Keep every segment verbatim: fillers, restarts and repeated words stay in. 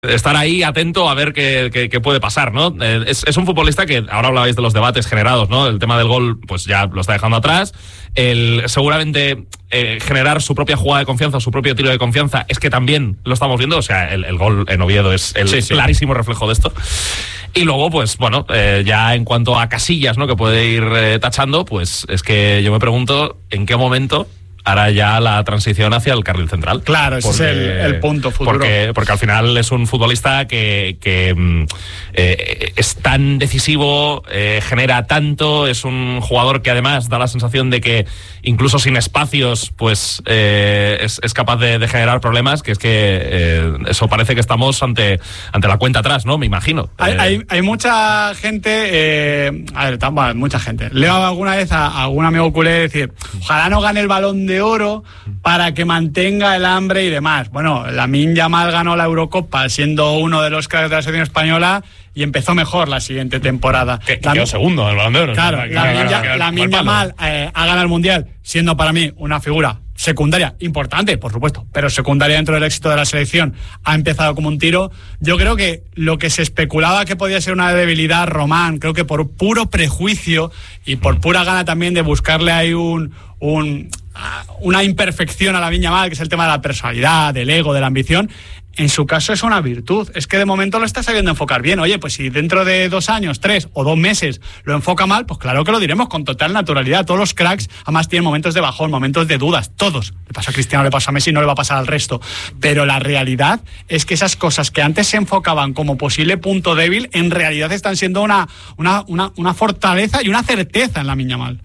estar ahí atento a ver qué, qué, qué puede pasar, ¿no? Eh, es, es un futbolista que, ahora hablabais de los debates generados, ¿no? El tema del gol, pues ya lo está dejando atrás. El seguramente eh, generar su propia jugada de confianza, su propio tiro de confianza, es que también lo estamos viendo. O sea, el, el gol en Oviedo es el sí, sí. clarísimo reflejo de esto. Y luego, pues bueno, eh, ya en cuanto a casillas, ¿no? Que puede ir eh, tachando, pues es que yo me pregunto en qué momento hará ya la transición hacia el carril central. Claro, ese porque, es el, el punto futuro. Porque, porque al final es un futbolista que, que eh, es tan decisivo, eh, genera tanto, es un jugador que además da la sensación de que incluso sin espacios pues eh, es, es capaz de, de generar problemas, que es que eh, eso parece que estamos ante, ante la cuenta atrás, ¿no? Me imagino. Hay, eh, hay, hay mucha gente, eh, a ver, bueno, mucha gente. Leo alguna vez a, a algún amigo culé decir, ojalá no gane el Balón de Oro para que mantenga el hambre y demás. Bueno, Lamine Yamal ganó la Eurocopa siendo uno de los cracks de la selección española y empezó mejor la siguiente temporada. Que, que quedó segundo en el Balón de Oro. Claro, Lamine Yamal eh, ha ganado el Mundial siendo para mí una figura secundaria, importante, por supuesto, pero secundaria dentro del éxito de la selección. Ha empezado como un tiro. Yo creo que lo que se especulaba que podía ser una debilidad, Román, creo que por puro prejuicio y por pura gana también de buscarle ahí un... un una imperfección a Lamine Yamal, que es el tema de la personalidad, del ego, de la ambición. En su caso es una virtud, es que de momento lo está sabiendo enfocar bien. Oye, pues si dentro de dos años, tres o dos meses lo enfoca mal, pues claro que lo diremos con total naturalidad. Todos los cracks además tienen momentos de bajón, momentos de dudas, todos. Le pasa a Cristiano, le pasa a Messi, no le va a pasar al resto. Pero la realidad es que esas cosas que antes se enfocaban como posible punto débil, en realidad están siendo una, una, una, una fortaleza y una certeza en Lamine Yamal.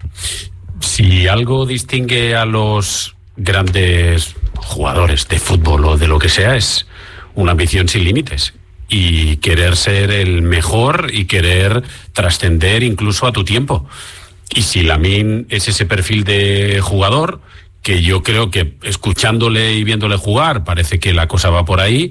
Si algo distingue a los grandes jugadores de fútbol o de lo que sea, es una ambición sin límites y querer ser el mejor y querer trascender incluso a tu tiempo. Y si Lamine es ese perfil de jugador, que yo creo que escuchándole y viéndole jugar parece que la cosa va por ahí,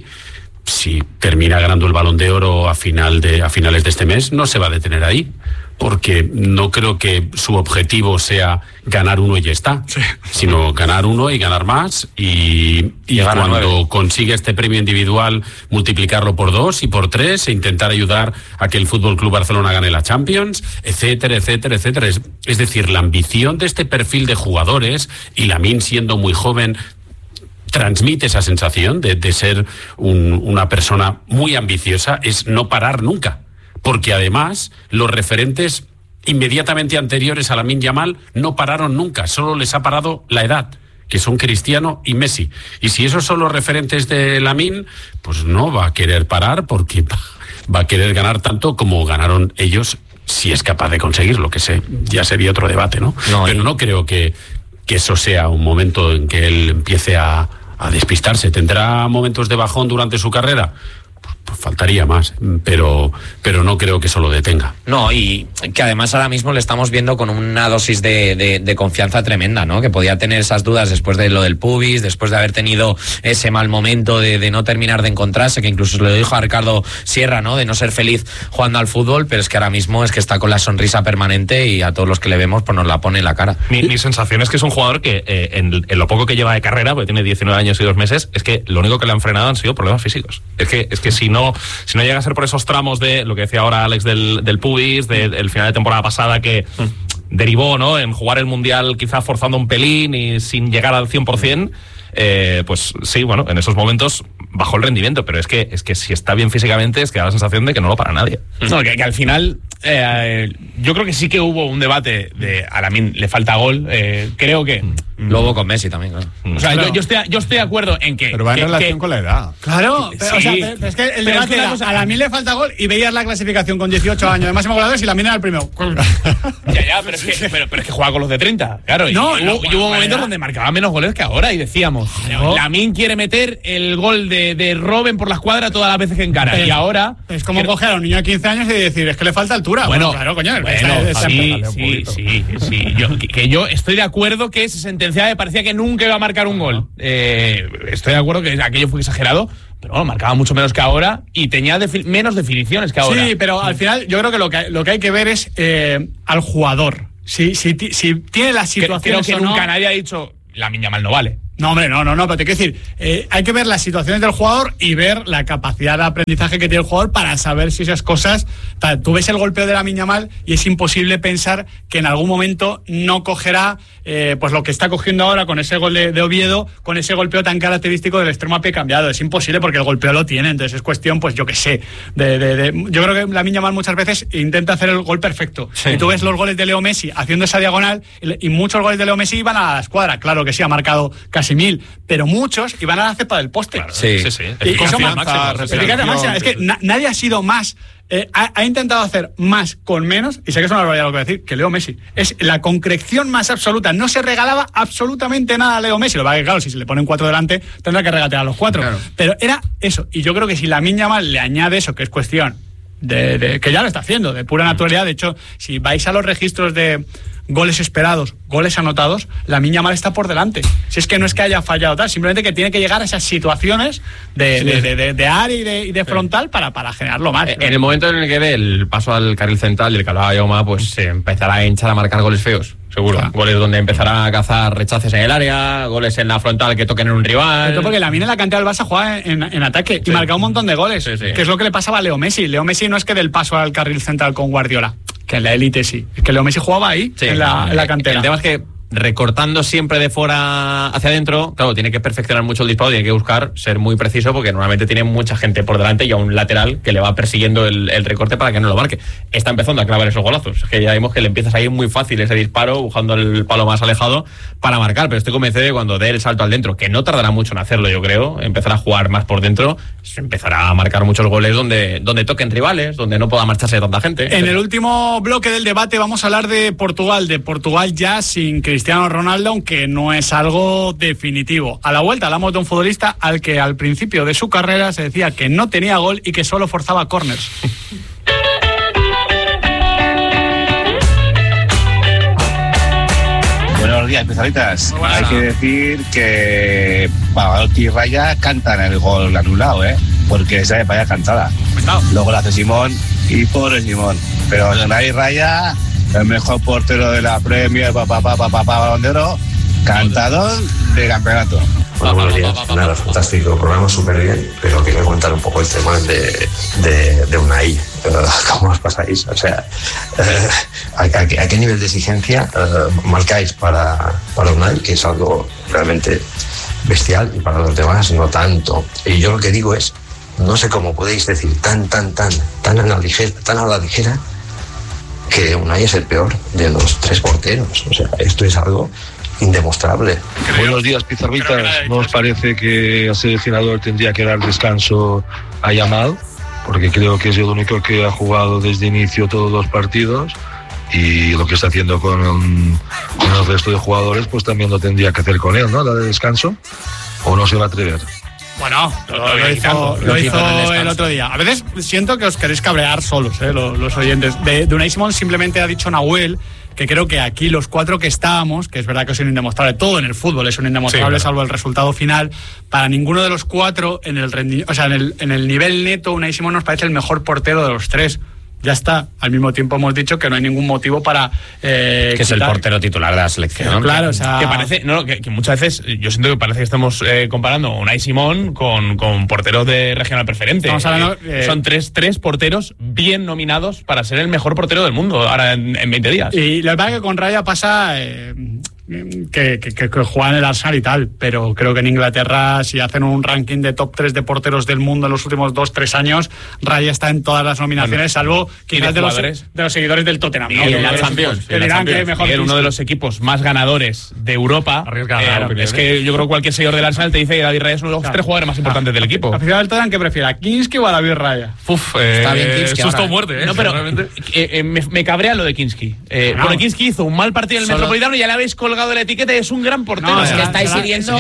si termina ganando el Balón de Oro a final de a finales de este mes, no se va a detener ahí, porque no creo que su objetivo sea ganar uno y ya está, sí. sino ganar uno y ganar más, y, y cuando consiga este premio individual multiplicarlo por dos y por tres e intentar ayudar a que el Fútbol Club Barcelona gane la Champions, etcétera, etcétera, etcétera. Es, es decir, la ambición de este perfil de jugadores, y Lamine siendo muy joven transmite esa sensación de, de ser un, una persona muy ambiciosa, es no parar nunca. Porque además los referentes inmediatamente anteriores a Lamine Yamal no pararon nunca, solo les ha parado la edad, que son Cristiano y Messi. Y si esos son los referentes de Lamine, pues no va a querer parar, porque va a querer ganar tanto como ganaron ellos, si es capaz de conseguirlo, que sé, ya sería otro debate, ¿no? no Pero no creo que, que eso sea un momento en que él empiece a, a despistarse. ¿Tendrá momentos de bajón durante su carrera? Pues faltaría más, pero pero no creo que eso lo detenga. No, y que además ahora mismo le estamos viendo con una dosis de, de, de confianza tremenda, ¿no? Que podía tener esas dudas después de lo del pubis, después de haber tenido ese mal momento de, de no terminar de encontrarse, que incluso se lo dijo a Ricardo Sierra, ¿no? De no ser feliz jugando al fútbol, pero es que ahora mismo es que está con la sonrisa permanente y a todos los que le vemos pues nos la pone en la cara. Mi, mi sensación es que es un jugador que eh, en, en lo poco que lleva de carrera, porque tiene diecinueve años y dos meses, es que lo único que le han frenado han sido problemas físicos. Es que, es que si no No, si no llega a ser por esos tramos de lo que decía ahora Alex del, del pubis, del de, final de temporada pasada, que mm. derivó, ¿no?, en jugar el Mundial quizá forzando un pelín y sin llegar al cien por ciento, eh, pues sí, bueno, en esos momentos bajó el rendimiento, pero es que es que si está bien físicamente es que da la sensación de que no lo para nadie. No, que, que al final eh, yo creo que sí que hubo un debate de a Lamine le falta gol, eh, creo que mm. Luego con Messi también, claro. O sea, claro. yo, yo, estoy, yo estoy de acuerdo en que... Pero va en que, relación que, con la edad. Claro, pero, sí, o sea, pero es que el debate es que era, cosa, a Lamine le falta gol y veías la clasificación con dieciocho años de máximo goleador y Lamine era el primero. Ya, ya, pero es que, pero, pero es que juega con los de treinta, claro. No, y, no, hubo, y hubo momentos donde marcaba menos goles que ahora y decíamos, no. Lamine quiere meter el gol de, de Robben por la escuadra todas las veces que encara. Pero, y ahora... Es como que, coger a un niño de quince años y decir, es que le falta altura. Bueno, bueno claro, coño. Bueno, esa, sí, esa sí, sí, sí, sí. Yo, que, que yo estoy de acuerdo que se sentenciaba y parecía que nunca iba a marcar un gol. Eh, estoy de acuerdo que aquello fue exagerado, pero bueno, marcaba mucho menos que ahora y tenía defi- menos definiciones que ahora. Sí, pero al final yo creo que lo que, lo que hay que ver es eh, al jugador. Si, si, si tiene la situación. Creo que o nunca no, nadie ha dicho Lamine Yamal no vale. No, hombre, no, no, no, pero te quiero decir, eh, hay que ver las situaciones del jugador y ver la capacidad de aprendizaje que tiene el jugador para saber si esas cosas... Tal, tú ves el golpeo de Lamine Yamal y es imposible pensar que en algún momento no cogerá eh, pues lo que está cogiendo ahora con ese gol de, de Oviedo, con ese golpeo tan característico del extremo a pie cambiado. Es imposible porque el golpeo lo tiene, entonces es cuestión, pues yo qué sé, de, de, de, yo creo que Lamine Yamal muchas veces intenta hacer el gol perfecto. Sí. Y tú ves los goles de Leo Messi haciendo esa diagonal y, y muchos goles de Leo Messi iban a la escuadra. Claro que sí, ha marcado casi mil, pero muchos iban a la cepa del poste. Claro, sí, sí, sí. Y, y eso máxima, máxima. Es que na, nadie ha sido más, eh, ha, ha intentado hacer más con menos, y sé que es una barbaridad lo que voy a decir, que Leo Messi. Es la concreción más absoluta. No se regalaba absolutamente nada a Leo Messi. Lo que pasa es que, claro, si se le ponen cuatro delante, tendrá que regatear a los cuatro. Claro. Pero era eso. Y yo creo que si Lamine Yamal le añade eso, que es cuestión de, de que ya lo está haciendo, de pura naturalidad. De hecho, si vais a los registros de goles esperados, goles anotados, Lamine Yamal está por delante. Si es que no es que haya fallado tal, simplemente que tiene que llegar a esas situaciones de, sí. de, de, de, de área y de, y de frontal sí. para, para generarlo más. En el momento en el que dé el paso al carril central del que hablaba Jaume, pues se empezará a hinchar a marcar goles feos. Seguro. Claro. Goles donde empezará a cazar rechaces en el área, goles en la frontal que toquen en un rival. Esto porque Lamine en la cantera del Barça juega en, en ataque sí. y marca un montón de goles, sí, sí. que es lo que le pasaba a Leo Messi. Leo Messi no es que dé el paso al carril central con Guardiola, que en la élite sí. Es que Leo Messi jugaba ahí, sí, en, la, en la cantera. El tema es que recortando siempre de fuera hacia adentro, claro, tiene que perfeccionar mucho el disparo, tiene que buscar ser muy preciso porque normalmente tiene mucha gente por delante y a un lateral que le va persiguiendo el, el recorte para que no lo marque. Está empezando a clavar esos golazos, es que ya vemos que le empiezas a ir muy fácil ese disparo, buscando el palo más alejado para marcar, pero estoy convencido de que cuando dé el salto al dentro, que no tardará mucho en hacerlo, yo creo, empezará a jugar más por dentro, empezará a marcar muchos goles donde, donde toquen rivales, donde no pueda marcharse tanta gente. En el último bloque del debate vamos a hablar de Portugal, de Portugal ya sin Cristiano Ronaldo, aunque no es algo definitivo. A la vuelta hablamos de un futbolista al que al principio de su carrera se decía que no tenía gol y que solo forzaba córners. Buenos días, especialistas. Hay que decir que Pavarotti y Raya cantan el gol anulado, ¿eh? Porque esa es vaya cantada. Luego la hace Simón y pobre Simón. Pero Unai Raya, el mejor portero de la Premier, papá, papá, papá, Balón de Oro, cantador de campeonato. Bueno, buenos días. Nada, fantástico, programa súper bien, pero quería contar un poco el tema de, de, de Unai. ¿Cómo os pasáis? O sea, eh, ¿a, a, ¿a qué nivel de exigencia eh, marcáis para, para Unai? Que es algo realmente bestial, y para los demás no tanto. Y yo lo que digo es, no sé cómo podéis decir tan, tan, tan, tan a la ligera, tan a la ligera que Unai es el peor de los tres porteros. O sea, esto es algo indemostrable. Buenos días, pizarritas. ¿No os parece que el seleccionador tendría que dar descanso a Yamal? Porque creo que es el único que ha jugado desde inicio todos los partidos, y lo que está haciendo con el, con el resto de jugadores, pues también lo tendría que hacer con él, ¿no? Darle descanso, ¿o no se va a atrever? Bueno, lo, lo hizo, lo hizo el otro día. A veces siento que os queréis cabrear solos, ¿eh? los, los oyentes. De, de Unai Simón simplemente ha dicho Nahuel que creo que aquí los cuatro que estábamos, que es verdad que es un indemostrable, todo en el fútbol es un indemostrable, sí, salvo el resultado final, para ninguno de los cuatro en el rendi- o sea, en el, en el nivel neto, Unai Simón nos parece el mejor portero de los tres. Ya está. Al mismo tiempo hemos dicho que no hay ningún motivo para eh, que quitar. Es el portero titular de la selección, ¿no? Claro, o sea, que parece, no, que, que muchas veces yo siento que parece que estamos eh, comparando a Unai Simón con, con porteros de regional preferente. Estamos hablando, eh, son tres, tres porteros bien nominados para ser el mejor portero del mundo ahora en, en veinte días. Y la verdad que con Raya pasa eh, que, que, que, que juega en el Arsenal y tal, pero creo que en Inglaterra, si hacen un ranking de top tres de porteros del mundo en los últimos dos, tres años, Raya está en todas las nominaciones, bueno, salvo quizás de, de, los, de los seguidores del Tottenham, ¿no? Y en la Champions, que dirán que mejor que uno de los equipos más ganadores de Europa. Arriesgado, eh, es que yo creo que cualquier seguidor del Arsenal te dice que David Raya es uno de los claro. tres jugadores más importantes ah, del equipo. ¿La afición del Tottenham qué prefiere, a Kinski o a David Raya? Uf, eh, está bien Kinski. Susto ahora. Muerte, ¿eh? No, pero eh, eh, me, me cabrea lo de Kinski. Eh, no. Porque Kinski hizo un mal partido en el Solo... Metropolitano y ya le habéis colgado la etiqueta y es un gran portero. No, es que estáis hiriendo.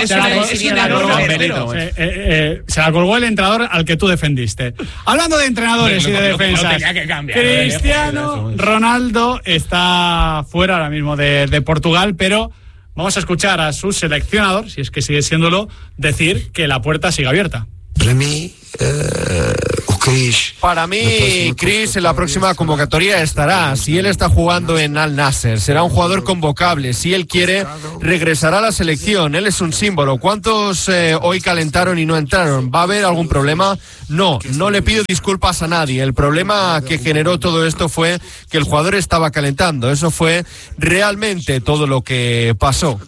Se la colgó el entrenador al que tú defendiste. Hablando de entrenadores y de defensas, Cristiano Ronaldo está fuera ahora mismo de, de Portugal, pero vamos a escuchar a su seleccionador, si es que sigue siéndolo, decir que la puerta sigue abierta. Para mí, uh, o que Para mí, Chris en la próxima convocatoria estará. Si él está jugando en Al Nasser, será un jugador convocable. Si él quiere, regresará a la selección. Él es un símbolo. ¿Cuántos eh, hoy calentaron y no entraron? ¿Va a haber algún problema? No, no le pido disculpas a nadie. El problema que generó todo esto fue que el jugador estaba calentando. Eso fue realmente todo lo que pasó.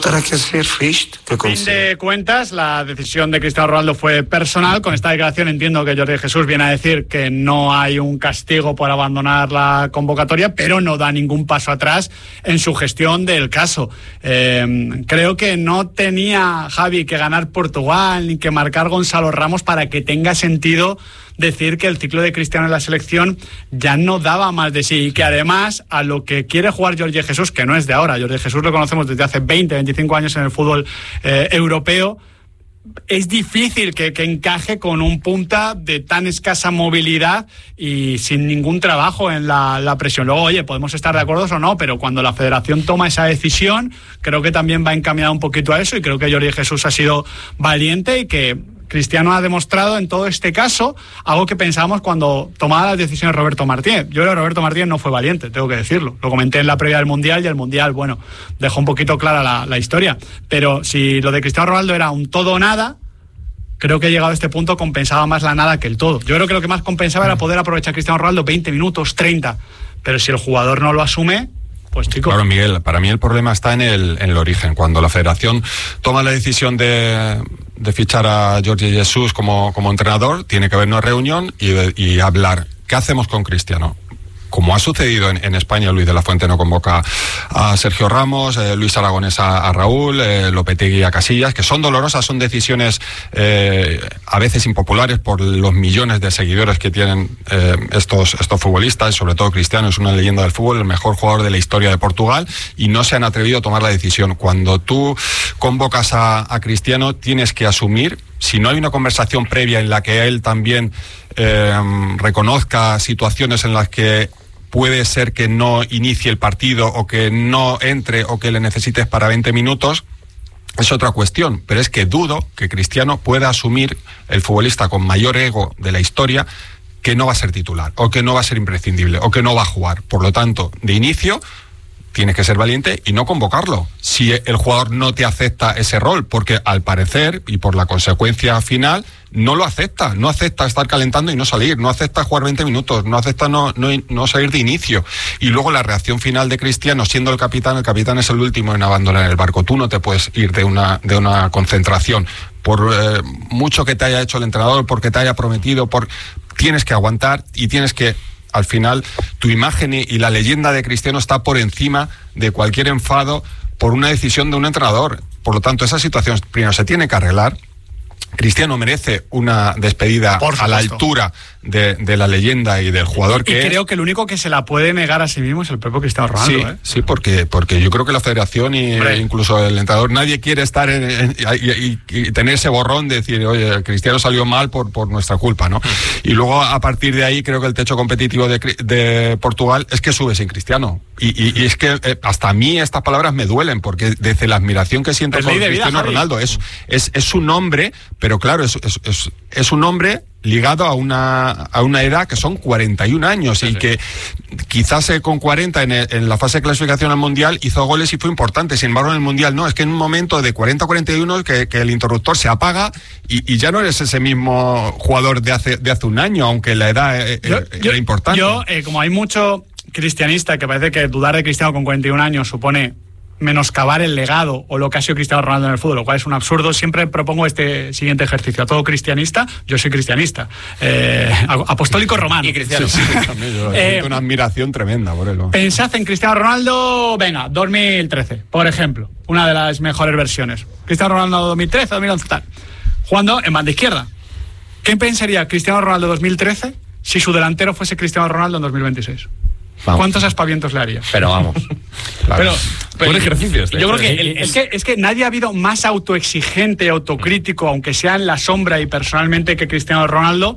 A fin de cuentas, la decisión de Cristiano Ronaldo fue personal. Con esta declaración entiendo que Jordi Jesús viene a decir que no hay un castigo por abandonar la convocatoria, pero no da ningún paso atrás en su gestión del caso. Eh, creo que no tenía, Javi, que ganar Portugal ni que marcar Gonzalo Ramos para que tenga sentido decir que el ciclo de Cristiano en la selección ya no daba más de sí y que además a lo que quiere jugar Jordi Jesús, que no es de ahora, Jordi Jesús lo conocemos desde hace veinte, veinticinco años en el fútbol eh, europeo, es difícil que, que encaje con un punta de tan escasa movilidad y sin ningún trabajo en la, la presión. Luego, oye, podemos estar de acuerdo o no, pero cuando la federación toma esa decisión, creo que también va encaminado un poquito a eso y creo que Jordi Jesús ha sido valiente y que Cristiano ha demostrado en todo este caso algo que pensábamos cuando tomaba las decisiones Roberto Martínez. Yo creo que Roberto Martínez no fue valiente, tengo que decirlo. Lo comenté en la previa del Mundial y el Mundial, bueno, dejó un poquito clara la, la historia. Pero si lo de Cristiano Ronaldo era un todo o nada, creo que llegado a este punto compensaba más la nada que el todo. Yo creo que lo que más compensaba era poder aprovechar a Cristiano Ronaldo veinte minutos, treinta. Pero si el jugador no lo asume, pues chicos. Claro, Miguel, para mí el problema está en el, en el origen. Cuando la federación toma la decisión de, de fichar a Jordi Jesús como, como entrenador, tiene que haber una reunión y, y hablar. ¿Qué hacemos con Cristiano? Como ha sucedido en, en España, Luis de la Fuente no convoca a Sergio Ramos, eh, Luis Aragonés a, a Raúl, eh, Lopetegui a Casillas, que son dolorosas, son decisiones eh, a veces impopulares por los millones de seguidores que tienen eh, estos, estos futbolistas, sobre todo Cristiano, es una leyenda del fútbol, el mejor jugador de la historia de Portugal, y no se han atrevido a tomar la decisión. Cuando tú convocas a, a Cristiano, tienes que asumir, si no hay una conversación previa en la que él también eh, reconozca situaciones en las que puede ser que no inicie el partido o que no entre o que le necesites para veinte minutos, es otra cuestión. Pero es que dudo que Cristiano pueda asumir, el futbolista con mayor ego de la historia, que no va a ser titular o que no va a ser imprescindible o que no va a jugar. Por lo tanto, de inicio tienes que ser valiente y no convocarlo si el jugador no te acepta ese rol, porque al parecer y por la consecuencia final no lo acepta, no acepta estar calentando y no salir, no acepta jugar veinte minutos, no acepta no, no, no salir de inicio. Y luego la reacción final de Cristiano, siendo el capitán, el capitán es el último en abandonar el barco. Tú no te puedes ir de una, de una concentración por eh, mucho que te haya hecho el entrenador, porque te haya prometido, por tienes que aguantar y tienes que, al final, tu imagen y, y la leyenda de Cristiano está por encima de cualquier enfado por una decisión de un entrenador. Por lo tanto, esa situación primero se tiene que arreglar. Cristiano merece una despedida a la altura de, de la leyenda y del jugador que y es. Creo que el único que se la puede negar a sí mismo es el propio Cristiano Ronaldo. Sí, ¿eh? sí, porque, porque yo creo que la federación y e incluso el entrenador, nadie quiere estar en, en, y, y, y tener ese borrón de decir, oye, Cristiano salió mal por, por nuestra culpa, ¿no? Y luego, a partir de ahí, creo que el techo competitivo de, de Portugal es que sube sin Cristiano. Y, y, y es que eh, hasta a mí estas palabras me duelen, porque desde la admiración que siento por Cristiano Ronaldo, es, es, es un hombre, pero claro, es, es, es, es un hombre ligado a una a una edad que son cuarenta y un años, sí, y sí. que quizás eh, con cuarenta en, el, en la fase de clasificación al Mundial hizo goles y fue importante. Sin embargo, en el Mundial no, es que en un momento de cuarenta a cuarenta y uno que, que el interruptor se apaga y, y ya no eres ese mismo jugador de hace de hace un año, aunque la edad eh, yo, era yo, importante. Yo, eh, como hay mucho cristianista que parece que dudar de Cristiano con cuarenta y un años supone menoscabar el legado o lo que ha sido Cristiano Ronaldo en el fútbol, lo cual es un absurdo. Siempre propongo este siguiente ejercicio. A todo cristianista, yo soy cristianista. Eh, apostólico romano. Y cristiano. Sí, sí, también, yo eh, tengo una admiración tremenda por él. Pensad en Cristiano Ronaldo, venga, dos mil trece, por ejemplo. Una de las mejores versiones. Cristiano Ronaldo dos mil trece, dos mil once, tal. Jugando en banda izquierda. ¿Qué pensaría Cristiano Ronaldo dos mil trece si su delantero fuese Cristiano Ronaldo en dos mil veintiséis? Vamos. ¿Cuántos aspavientos le haría? Pero vamos. Claro. Pero, pero buen ejercicio este. Yo creo que el, es que es que nadie ha habido más autoexigente y autocrítico, aunque sea en la sombra y personalmente, que Cristiano Ronaldo,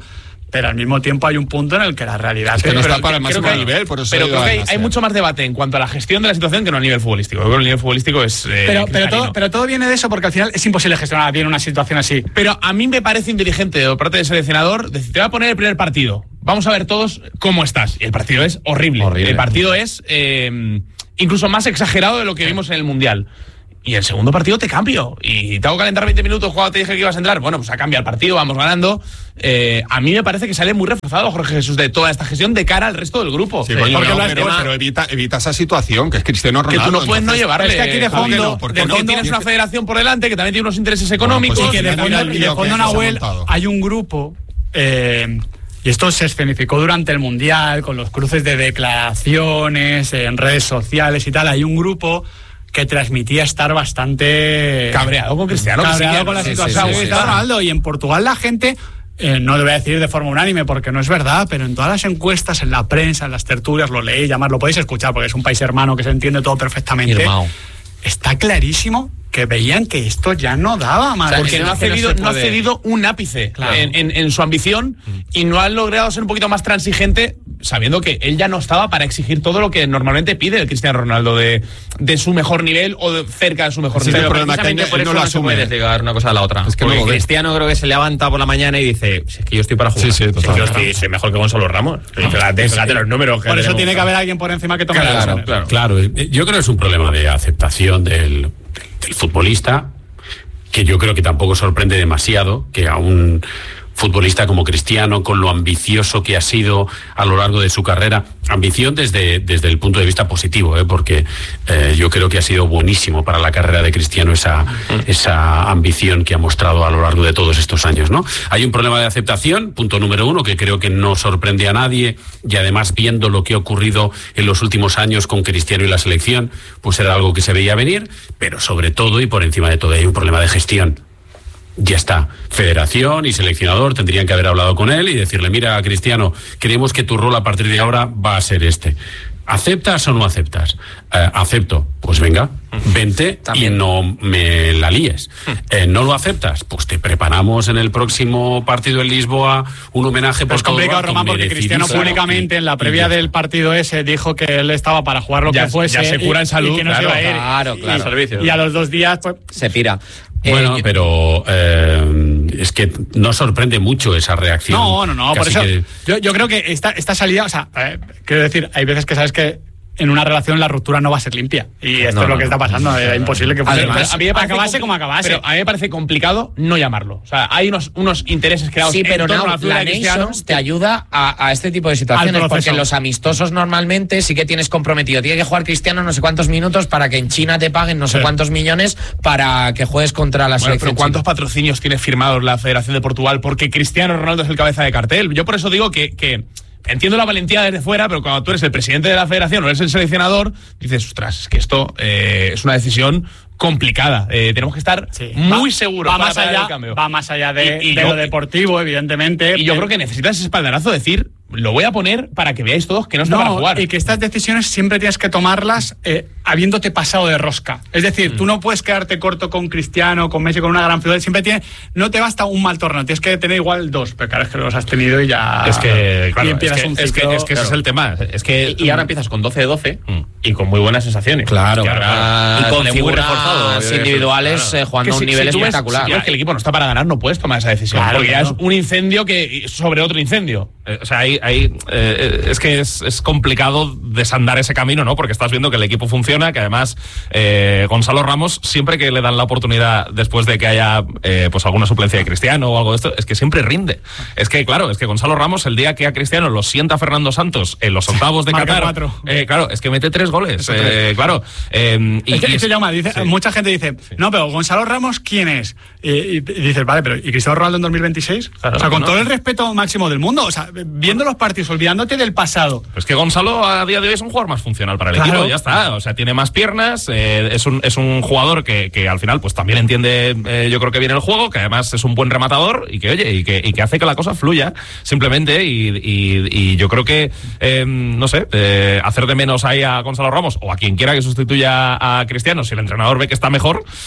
pero al mismo tiempo hay un punto en el que la realidad es que no pero, está para el máximo nivel, por eso pero creo que hay, hay mucho más debate en cuanto a la gestión de la situación que no a nivel futbolístico. Yo creo que el nivel futbolístico es eh, pero, pero, todo, pero todo viene de eso, porque al final es imposible gestionar bien una situación así. Pero a mí me parece inteligente de parte del seleccionador decir, te voy a poner el primer partido, vamos a ver todos cómo estás. Y el partido es horrible, horrible. El partido es eh, incluso más exagerado de lo que vimos en el Mundial. Y el segundo partido te cambio. Y te hago calentar veinte minutos cuando te dije que ibas a entrar. Bueno, pues ha cambiado el partido, vamos ganando. Eh, a mí me parece que sale muy reforzado Jorge Jesús de toda esta gestión de cara al resto del grupo. Sí, coño, no, pero, pero evita, evita esa situación, que es Cristiano Ronaldo. Que tú no puedes entonces, no llevarle. Es que aquí de fondo, no, porque de no fondo tienes una federación por delante que también tiene unos intereses económicos. Bueno, pues, y que de fondo, y de fondo Nahuel, hay un grupo... Eh, y esto se escenificó durante el Mundial, con los cruces de declaraciones en redes sociales y tal. Hay un grupo que transmitía estar bastante cabreado con Cristiano, cabreado sí, con la sí, situación sí, sí, de sí, Ronaldo. Y en Portugal la gente, eh, no lo voy a decir de forma unánime porque no es verdad, pero en todas las encuestas, en la prensa, en las tertulias, lo leéis, llamar, lo podéis escuchar porque es un país hermano que se entiende todo perfectamente. Irmao. Está clarísimo que veían que esto ya no daba más. O sea, porque no ha, cedido, no, no ha cedido un ápice, claro, en, en, en su ambición mm. y no ha logrado ser un poquito más transigente, sabiendo que él ya no estaba para exigir todo lo que normalmente pide el Cristiano Ronaldo de, de su mejor nivel o de cerca de su mejor sí, nivel. Pero precisamente por eso no, no se puede desligar una cosa de la otra. Es que porque Cristiano creo que se levanta por la mañana y dice, es que yo estoy para jugar. Sí, sí, total. Yo estoy, soy mejor que Gonzalo Ramos. No. Fíjate, fíjate los números. Que por eso tiene que haber alguien por encima que tome claro, la claro, claro, claro. Yo creo que es un problema de aceptación del, del futbolista, que yo creo que tampoco sorprende demasiado que a un futbolista como Cristiano, con lo ambicioso que ha sido a lo largo de su carrera, ambición desde, desde el punto de vista positivo, ¿eh? porque eh, yo creo que ha sido buenísimo para la carrera de Cristiano esa, esa ambición que ha mostrado a lo largo de todos estos años, ¿no? Hay un problema de aceptación, punto número uno, que creo que no sorprende a nadie, y además viendo lo que ha ocurrido en los últimos años con Cristiano y la selección, pues era algo que se veía venir, pero sobre todo y por encima de todo hay un problema de gestión. Ya está, federación y seleccionador tendrían que haber hablado con él y decirle, mira, Cristiano, creemos que tu rol a partir de ahora va a ser este. ¿Aceptas o no aceptas? Eh, acepto, pues venga, vente También. y no me la líes. Eh, ¿No lo aceptas? Pues te preparamos en el próximo partido en Lisboa un homenaje por es todo. Es complicado, Román, porque Cristiano públicamente en la previa del partido ese dijo que él estaba para jugar lo ya, que fuese. Ya se cura en salud, y que no claro, se iba a ir. Claro, claro. Y, y a los dos días, pues... Se pira. Bueno, eh, pero eh, es que no sorprende mucho esa reacción. No, no, no, por eso que... yo, yo creo que esta, esta salida, o sea, eh, quiero decir, hay veces que sabes que en una relación la ruptura no va a ser limpia. Y esto no, es lo no, que está pasando. Es imposible que fuese. Además, a mí me parece acabase como acabase. Pero a mí me parece complicado no llamarlo. O sea, hay unos, unos intereses creados sí, pero en torno no, a la figura la de Cristiano. Nations te ayuda a, a este tipo de situaciones, porque en los amistosos normalmente sí que tienes comprometido. Tiene que jugar Cristiano no sé cuántos minutos para que en China te paguen no sé sí. cuántos millones para que juegues contra la bueno, selección. Pero ¿cuántos china? patrocinios tiene firmados la Federación de Portugal? Porque Cristiano Ronaldo es el cabeza de cartel. Yo por eso digo que... que entiendo la valentía desde fuera, pero cuando tú eres el presidente de la federación o eres el seleccionador, dices, ostras, es que esto eh, es una decisión complicada. Eh, tenemos que estar sí. muy va, seguros va para más allá, el cambio. Va más allá de, y, y de yo, lo deportivo, evidentemente. Y yo creo que necesitas ese espaldarazo de decir, lo voy a poner para que veáis todos que no está no, para jugar. Y que estas decisiones siempre tienes que tomarlas eh, habiéndote pasado de rosca. Es decir, mm. tú no puedes quedarte corto con Cristiano, con Messi, con una gran figura. Siempre tiene, no te basta un mal torneo, tienes que tener igual dos. Pero claro, es que los has tenido y ya. Es que, claro, y empiezas es que, un es que, es que claro. ese es el tema. Es que, y, y ahora empiezas con doce de doce mm. y con muy buenas sensaciones. Claro, claro. claro. Y con figuras individuales claro. eh, jugando a un si, nivel si espectacular. Ves, si ves que el equipo no está para ganar, no puedes tomar esa decisión. Claro, porque claro. ya es un incendio que sobre otro incendio. Eh, o sea, hay, hay, eh, es que es, es complicado desandar ese camino, ¿no? Porque estás viendo que el equipo funciona, que además eh, Gonzalo Ramos, siempre que le dan la oportunidad después de que haya eh, pues alguna suplencia de Cristiano o algo de esto, es que siempre rinde. Es que, claro, es que Gonzalo Ramos, el día que a Cristiano lo sienta Fernando Santos en los octavos de Qatar, eh, claro, es que mete tres goles. Eh, claro. Eh, y, es que, y es, llama, dice, sí. Mucha gente dice, sí. no, pero Gonzalo Ramos, ¿quién es? Y, y, y dices, vale, pero ¿y Cristiano Ronaldo en dos mil veintiséis? Claro, o sea, con no. todo el respeto máximo del mundo, o sea, viendo los partidos, olvidándote del pasado. Pues que Gonzalo a día de hoy es un jugador más funcional para el claro. equipo, ya está. O sea, tiene más piernas, eh, es, un, es un jugador que, que al final pues también entiende, eh, yo creo que viene el juego, que además es un buen rematador y que, oye, y que, y que hace que la cosa fluya, simplemente. Y, y, y yo creo que, eh, no sé, eh, hacer de menos ahí a Gonzalo Ramos o a quien quiera que sustituya a Cristiano, si el entrenador ve que está mejor,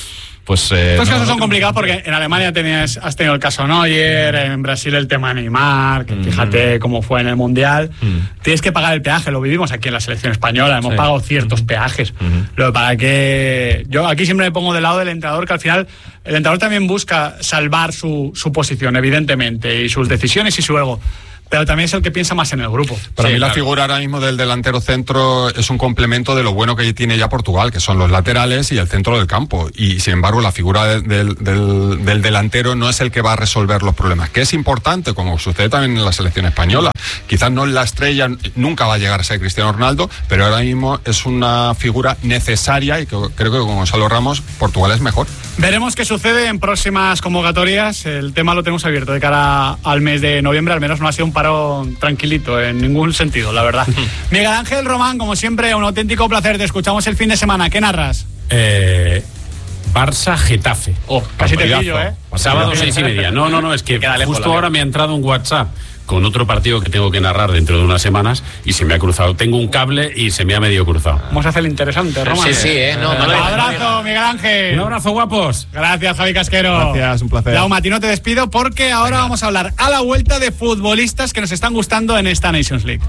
pues... Eh, Estos no, casos no son complicados porque en Alemania tenías, has tenido el caso Neuer, en Brasil el tema Neymar, que fíjate cómo fue en el Mundial. Mm. Tienes que pagar el peaje, lo vivimos aquí en la selección española, hemos sí. pagado ciertos mm. peajes. Mm-hmm. Lo para que yo aquí siempre me pongo del lado del entrenador, que al final el entrenador también busca salvar su, su posición, evidentemente, y sus decisiones y su ego. Pero también es el que piensa más en el grupo. Para sí, mí claro. la figura ahora mismo del delantero centro es un complemento de lo bueno que tiene ya Portugal, que son los laterales y el centro del campo. Y sin embargo la figura de, del, del, del delantero no es el que va a resolver los problemas, que es importante, como sucede también en la selección española. Quizás no la estrella, nunca va a llegar a ser Cristiano Ronaldo, pero ahora mismo es una figura necesaria y que, creo que con Gonzalo Ramos Portugal es mejor. Veremos qué sucede en próximas convocatorias. El tema lo tenemos abierto de cara al mes de noviembre. Al menos no ha sido un parón tranquilito en ningún sentido, la verdad. Miguel Ángel Román, como siempre, un auténtico placer. Te escuchamos el fin de semana. ¿Qué narras? Eh, Barça Getafe. Oh, casi te pillo, ¿eh? Sábado seis y media. No, no, no, es que justo ahora me ha entrado un WhatsApp con otro partido que tengo que narrar dentro de unas semanas y se me ha cruzado. Tengo un cable y se me ha medio cruzado. Vamos a hacer el interesante, Román. Sí, sí, ¿eh? No, no, un abrazo, Miguel Ángel. Un abrazo, guapos. Gracias, Javi Casquero. Gracias, un placer. Jaume, a ti no te despido porque ahora Venga. vamos a hablar a la vuelta de futbolistas que nos están gustando en esta Nations League.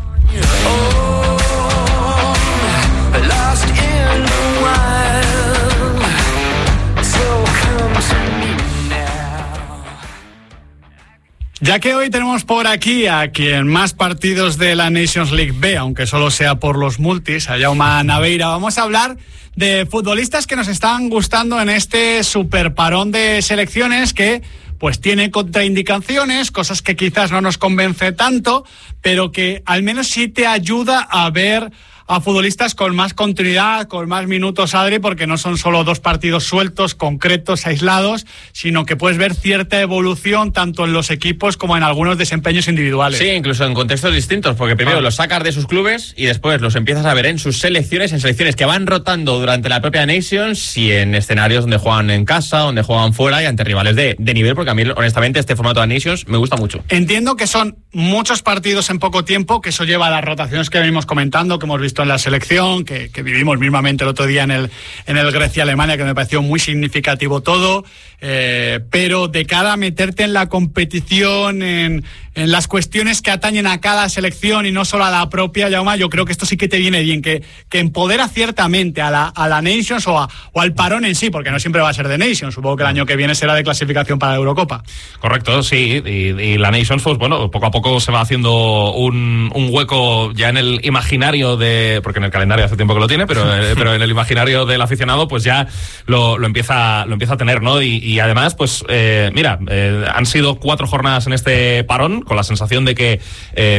Ya que hoy tenemos por aquí a quien más partidos de la Nations League ve, aunque solo sea por los multis, a Jaume Naveira, vamos a hablar de futbolistas que nos están gustando en este superparón de selecciones que pues tiene contraindicaciones, cosas que quizás no nos convence tanto, pero que al menos sí te ayuda a ver a futbolistas con más continuidad, con más minutos, Adri, porque no son solo dos partidos sueltos, concretos, aislados, sino que puedes ver cierta evolución tanto en los equipos como en algunos desempeños individuales. Sí, incluso en contextos distintos, porque primero ah. los sacas de sus clubes y después los empiezas a ver en sus selecciones, en selecciones que van rotando durante la propia Nations y en escenarios donde juegan en casa, donde juegan fuera y ante rivales de, de nivel, porque a mí, honestamente, este formato de Nations me gusta mucho. Entiendo que son muchos partidos en poco tiempo, que eso lleva a las rotaciones que venimos comentando, que hemos visto en la selección, que, que vivimos mismamente el otro día en el, en el Grecia-Alemania, que me pareció muy significativo todo, eh, pero de cara a meterte en la competición, en, en las cuestiones que atañen a cada selección y no solo a la propia, Jaume, yo creo que esto sí que te viene bien, que, que empodera ciertamente a la, a la Nations o, a, o al parón en sí, porque no siempre va a ser de Nations, supongo que el año que viene será de clasificación para la Eurocopa. Correcto, sí, y, y la Nations, pues bueno, poco a poco se va haciendo un, un hueco ya en el imaginario de, porque en el calendario hace tiempo que lo tiene, pero, pero en el imaginario del aficionado pues ya lo, lo empieza lo empieza a tener, ¿no? Y, y además, pues eh, mira, eh, han sido cuatro jornadas en este parón, con la sensación de que eh,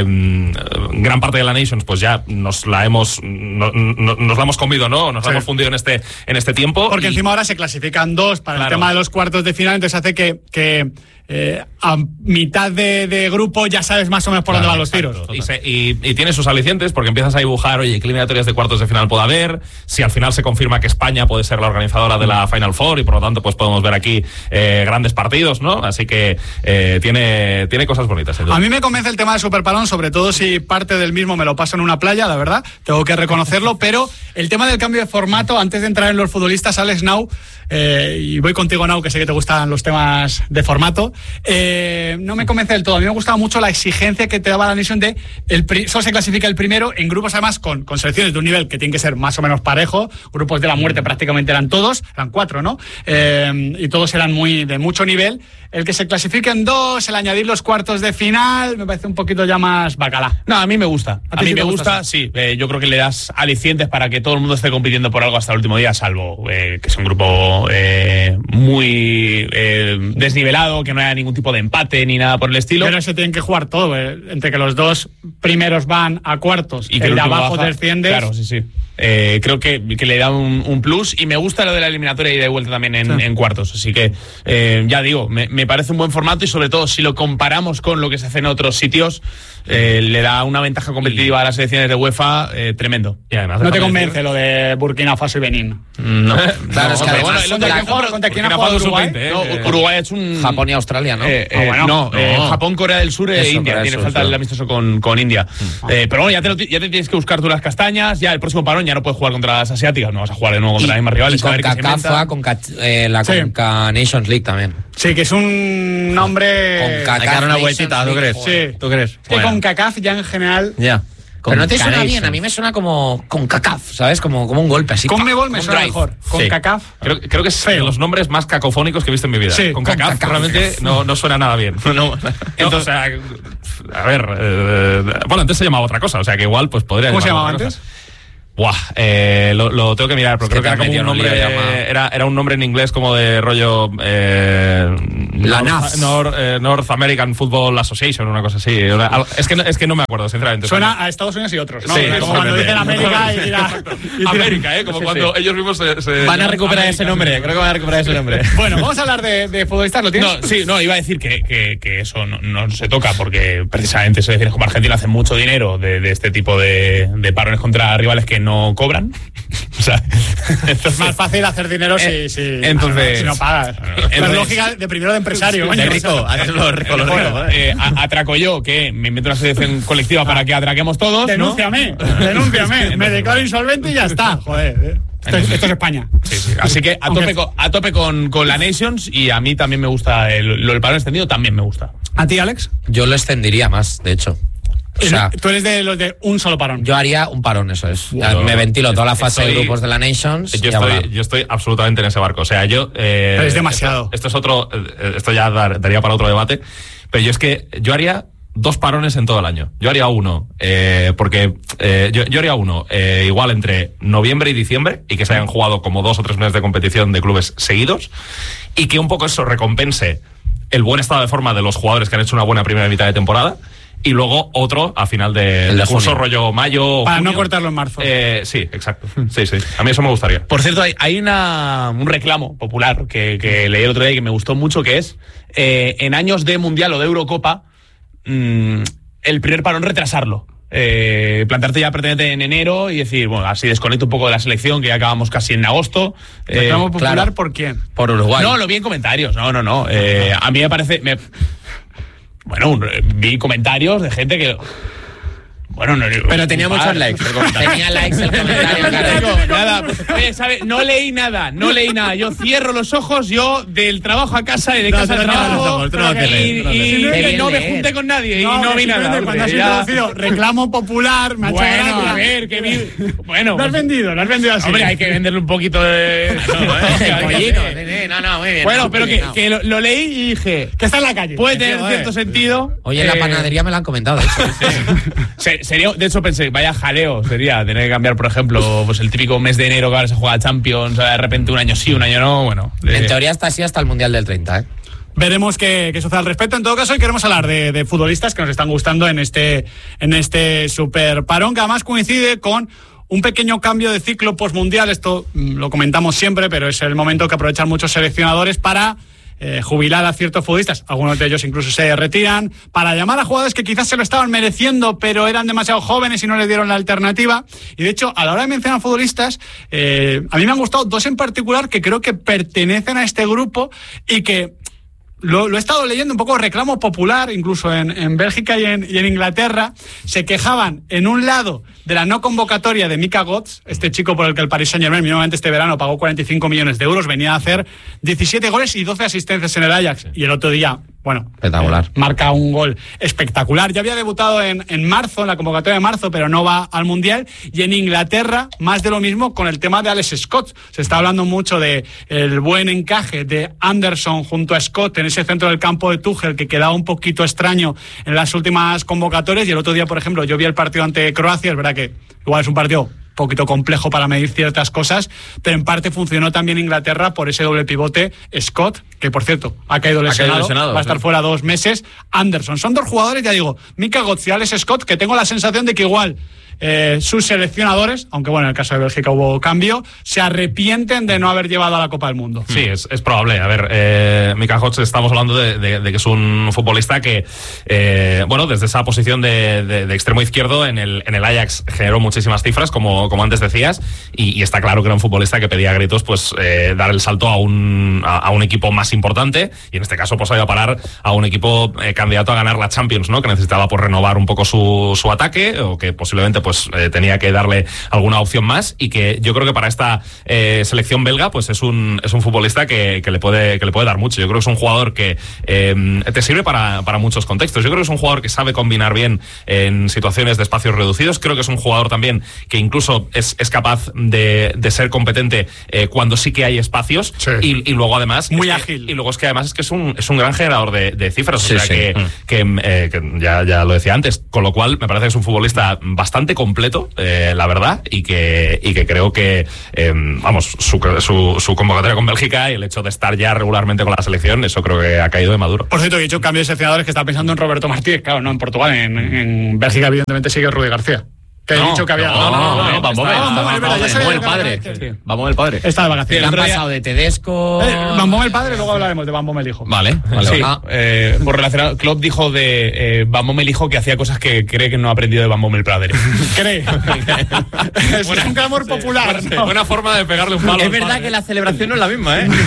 gran parte de la Nations pues ya nos la hemos no, no, nos la hemos comido, ¿no? Nos sí. la hemos fundido en este en este tiempo. Porque y... encima ahora se clasifican dos para claro. el tema de los cuartos de final, entonces hace que, que Eh, a mitad de, de grupo ya sabes más o menos por claro, dónde van los tiros. Y, se, y, y tiene sus alicientes porque empiezas a dibujar, oye, qué eliminatorias de cuartos de final puede haber, si al final se confirma que España puede ser la organizadora de la Final Four y por lo tanto pues podemos ver aquí eh, grandes partidos, ¿no? Así que eh, tiene, tiene cosas bonitas. A mí me convence el tema del Superparón, sobre todo si parte del mismo me lo paso en una playa, la verdad, tengo que reconocerlo, pero el tema del cambio de formato, antes de entrar en los futbolistas, Alex Nau, eh, y voy contigo, Nau, que sé que te gustan los temas de formato, Eh, no me convence del todo. A mí me gustaba mucho la exigencia que te daba la Nation de el pri- solo se clasifica el primero en grupos, además con, con selecciones de un nivel que tiene que ser más o menos parejo. Grupos de la muerte prácticamente eran todos, eran cuatro, ¿no? Eh, y todos eran muy de mucho nivel. El que se clasifique en dos, el añadir los cuartos de final, me parece un poquito ya más bacalá. No, a mí me gusta. A, ¿A mí sí me gusta, gusta, sí. Eh, yo creo que le das alicientes para que todo el mundo esté compitiendo por algo hasta el último día, salvo eh, que es un grupo eh, muy eh, desnivelado, que no haya ningún tipo de empate ni nada por el estilo. Pero se tienen que jugar todo, eh, entre que los dos primeros van a cuartos y que el de abajo baja, desciendes. Claro, sí, sí. Eh, creo que, que le da un, un plus y me gusta lo de la eliminatoria y de vuelta también en, sí. en cuartos, así que eh, ya digo, me, me parece un buen formato y sobre todo si lo comparamos con lo que se hace en otros sitios, eh, le da una ventaja competitiva y... a las selecciones de UEFA eh, tremendo. Y además, no te convence decir... lo de Burkina Faso y Benín. No, claro, es que además, ¿contra quién ha jugado Uruguay? veinte, eh, no, Uruguay es un Japón y Australia, ¿no? Eh, eh, ah, bueno, no, no. Eh, Japón, Corea del Sur e Eso, India. Tiene falta el amistoso con, con India. Mm. Eh, pero bueno, ya te, lo, ya te tienes que buscar tú las castañas, ya el próximo parón ya no puedes jugar contra las asiáticas, no vas a jugar de nuevo contra las mismas rivales. Y con CACAF, con eh, la sí. Conca Nations League también. Sí, que es un nombre... Con Hay que dar una vueltita, ¿tú crees? Sí. ¿Tú crees? Es que bueno. Con CACAF ya en general... Ya. Yeah. Pero no te suena bien, a mí me suena como con CACAF, ¿sabes? Como, como un golpe así. Con Mebol me suena mejor. Con sí. CACAF. Creo, creo que es de los nombres más cacofónicos que he visto en mi vida. Sí, con CACAF realmente no, no suena nada bien. No, no. Entonces, o sea, a ver, eh, bueno, antes se llamaba otra cosa, o sea que igual pues podría ¿Cómo se llamaba antes? Cosa. Buah, eh, lo, lo tengo que mirar, porque es creo que era como un nombre, era, era un nombre en inglés como de rollo eh, la North, N A F. North, eh, North American Football Association, una cosa así. Una, es, que no, es que no me acuerdo, sinceramente. Suena a Estados Unidos y otros, ¿no? Sí, como cuando dicen América y tira, y tira. América, ¿eh? Como sí, cuando sí. ellos mismos se, se van a recuperar América, ese nombre, creo que van a recuperar ese nombre. Bueno, vamos a hablar de, de futbolistas, ¿lo tienes? No, sí, no, iba a decir que, que, que eso no, no se toca, porque precisamente selecciones como Argentina hacen mucho dinero de, de este tipo de, de parones contra rivales que no cobran. O sea, entonces, es más fácil hacer dinero si, si, entonces, si no pagas. Entonces, es lógica de primero de empresario. De rico, hazlo rico, los ricos. Eh, atraco yo, que me invento una selección colectiva para que atraquemos todos. Denúnciame, ¿no? denúnciame. Me declaro insolvente y ya está. Joder. Esto es, esto es España. Sí, sí. Así que a tope, con, a tope con, con la Nations, y a mí también me gusta el, lo del parón extendido, también me gusta. ¿A ti, Alex? Yo lo extendería más, de hecho. O sea, tú eres de los de un solo parón. Yo haría un parón, eso es. Yo, me ventilo toda la fase estoy, de grupos de la Nations. Yo estoy, yo estoy absolutamente en ese barco. O sea, yo. Eh, pero es demasiado. Esto, esto es otro. Esto ya dar, daría para otro debate. Pero yo es que yo haría dos parones en todo el año. Yo haría uno, eh, porque eh, yo, yo haría uno eh, igual entre noviembre y diciembre, y que se hayan jugado como dos o tres meses de competición de clubes seguidos, y que un poco eso recompense el buen estado de forma de los jugadores que han hecho una buena primera mitad de temporada. Y luego otro a final de, de curso, rollo mayo. Para junio. No cortarlo en marzo. Eh, sí, exacto. Sí, sí. A mí eso me gustaría. Por cierto, hay, hay una, un reclamo popular que, que leí el otro día y que me gustó mucho, que es eh, en años de Mundial o de Eurocopa, mmm, el primer parón retrasarlo. Eh, plantarte ya pertenente en enero y decir, bueno, así desconecto un poco de la selección, que ya acabamos casi en agosto. ¿Reclamo eh, popular claro. por quién? Por Uruguay. No, lo vi en comentarios. No, no, no. Eh, a mí me parece... Me, Bueno, vi comentarios de gente que... Bueno, no, pero tenía muchos par. likes. Tenía likes el comentario, claro. Nada, oye, ¿sabe? No leí nada, no leí nada. Yo cierro los ojos, yo del trabajo a casa y de no, casa al trabajo. Ojos, no y, leer, y, y, y no me junté con nadie no, y no vi nada. Cuando has introducido reclamo popular, me ha bueno, hecho gracia. A ver, que vi... Bueno, lo has vendido, lo has vendido así. Hombre, hay que venderle un poquito de... No, no, muy bien. Bueno, pero que, que lo, lo leí y dije... Que está en la calle. Puede tener cierto sentido. Oye, en la panadería me lo han comentado, de hecho. Sería, de hecho pensé, vaya jaleo sería tener que cambiar, por ejemplo, pues el típico mes de enero que ahora se juega Champions, de repente un año sí, un año no, bueno. De... En teoría está así hasta el Mundial del treinta, ¿eh? Veremos qué, qué sucede al respecto. En todo caso, hoy queremos hablar de, de futbolistas que nos están gustando en este, en este super parón, que además coincide con un pequeño cambio de ciclo postmundial. Esto mmm, lo comentamos siempre, pero es el momento que aprovechan muchos seleccionadores para Eh, jubilar a ciertos futbolistas. Algunos de ellos incluso se retiran para llamar a jugadores que quizás se lo estaban mereciendo, pero eran demasiado jóvenes y no les dieron la alternativa. Y de hecho, a la hora de mencionar futbolistas, eh, a mí me han gustado dos en particular que creo que pertenecen a este grupo y que Lo, lo he estado leyendo un poco, reclamo popular, incluso en, en Bélgica y en, y en Inglaterra. Se quejaban, en un lado, de la no convocatoria de Mika Götze, este chico por el que el Paris Saint-Germain mínimamente este verano pagó cuarenta y cinco millones de euros, venía a hacer diecisiete goles y doce asistencias en el Ajax. Y el otro día, bueno, espectacular. Eh, marca un gol espectacular. Ya había debutado en, en marzo, en la convocatoria de marzo, pero no va al Mundial. Y en Inglaterra, más de lo mismo con el tema de Alex Scott. Se está hablando mucho de el buen encaje de Anderson junto a Scott en ese centro del campo de Tuchel, que quedaba un poquito extraño en las últimas convocatorias. Y el otro día, por ejemplo, yo vi el partido ante Croacia. Es verdad que igual es un partido poquito complejo para medir ciertas cosas, pero en parte funcionó también Inglaterra por ese doble pivote Scott, que por cierto ha caído lesionado, ha caído lesionado va a estar sí. fuera dos meses. Anderson, son dos jugadores, ya digo, Mika Götze y Alex Scott, que tengo la sensación de que igual eh, sus seleccionadores, aunque bueno, en el caso de Bélgica hubo cambio, se arrepienten de no haber llevado a la Copa del Mundo. Sí, es, es probable. A ver, eh, Mika Götze, estamos hablando de, de, de que es un futbolista que, eh, bueno, desde esa posición de, de, de extremo izquierdo en el, en el Ajax generó muchísimas cifras, como como, como antes decías, y, y está claro que era un futbolista que pedía a gritos pues eh, dar el salto a un, a, a un equipo más importante, y en este caso pues ha ido a parar a un equipo eh, candidato a ganar la Champions, ¿no? Que necesitaba pues renovar un poco su, su ataque, o que posiblemente pues eh, tenía que darle alguna opción más, y que yo creo que para esta eh, selección belga pues es un, es un futbolista que, que, le puede, que le puede dar mucho. Yo creo que es un jugador que eh, te sirve para, para muchos contextos. Yo creo que es un jugador que sabe combinar bien en situaciones de espacios reducidos. Creo que es un jugador también que incluso es, es capaz de, de ser competente eh, cuando sí que hay espacios, sí. y, y luego además muy es ágil que, y luego es que además es que es un, es un gran generador de, de cifras, sí, o sea sí. que, mm. que, eh, que ya, ya lo decía antes, con lo cual me parece que es un futbolista bastante completo, eh, la verdad, y que, y que creo que eh, vamos, su, su, su convocatoria con Bélgica y el hecho de estar ya regularmente con la selección, eso creo que ha caído de maduro. Por cierto, he dicho cambio de seleccionadores, que estaba pensando en Roberto Martínez, claro, no en Portugal, en, en Bélgica evidentemente sigue Rudi García. Que he no, dicho que había. No, no, no, no, vamos Vamos el padre. Vamos el padre. Está de vacaciones. ¿Qué han pasado de Tedesco? Eh, Van Bommel el padre, luego hablaremos de Van Bommel el hijo. Vale, vale. Sí, Ah. eh, por relacionado, Klopp dijo de eh, Van Bommel hijo que hacía cosas que cree que no ha aprendido de Van Bommel padre. ¿Cree? Es un clamor popular. Sí, ¿no? buena forma de pegarle un palo. Es verdad que la celebración no es la misma, ¿eh?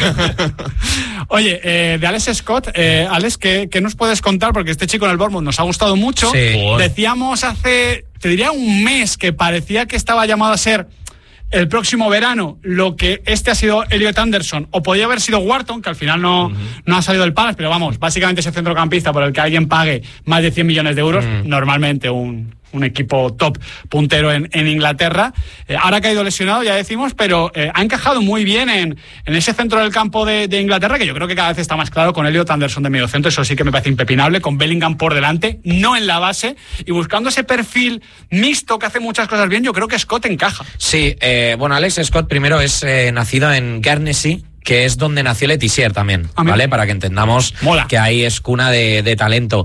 Oye, eh, de Alex Scott, eh, Alex, ¿qué, ¿qué nos puedes contar? Porque este chico en el Bournemouth nos ha gustado mucho. Sí. Decíamos hace, te diría un mes, que parecía que estaba llamado a ser el próximo verano lo que este ha sido Elliot Anderson, o podía haber sido Wharton, que al final no, uh-huh. no ha salido del Palace, pero vamos, básicamente ese centrocampista por el que alguien pague más de cien millones de euros, uh-huh. normalmente un... un equipo top puntero en, en Inglaterra. Eh, ahora ha caído lesionado, ya decimos, pero eh, ha encajado muy bien en, en ese centro del campo de, de Inglaterra, que yo creo que cada vez está más claro con Elliot Anderson de mediocentro. Eso sí que me parece impepinable, con Bellingham por delante, no en la base, y buscando ese perfil mixto que hace muchas cosas bien. Yo creo que Scott encaja. Sí, eh, bueno, Alex Scott primero es eh, nacido en Guernsey, que es donde nació Letizier también, ¿vale? Para que entendamos Mola. que ahí es cuna de, de talento.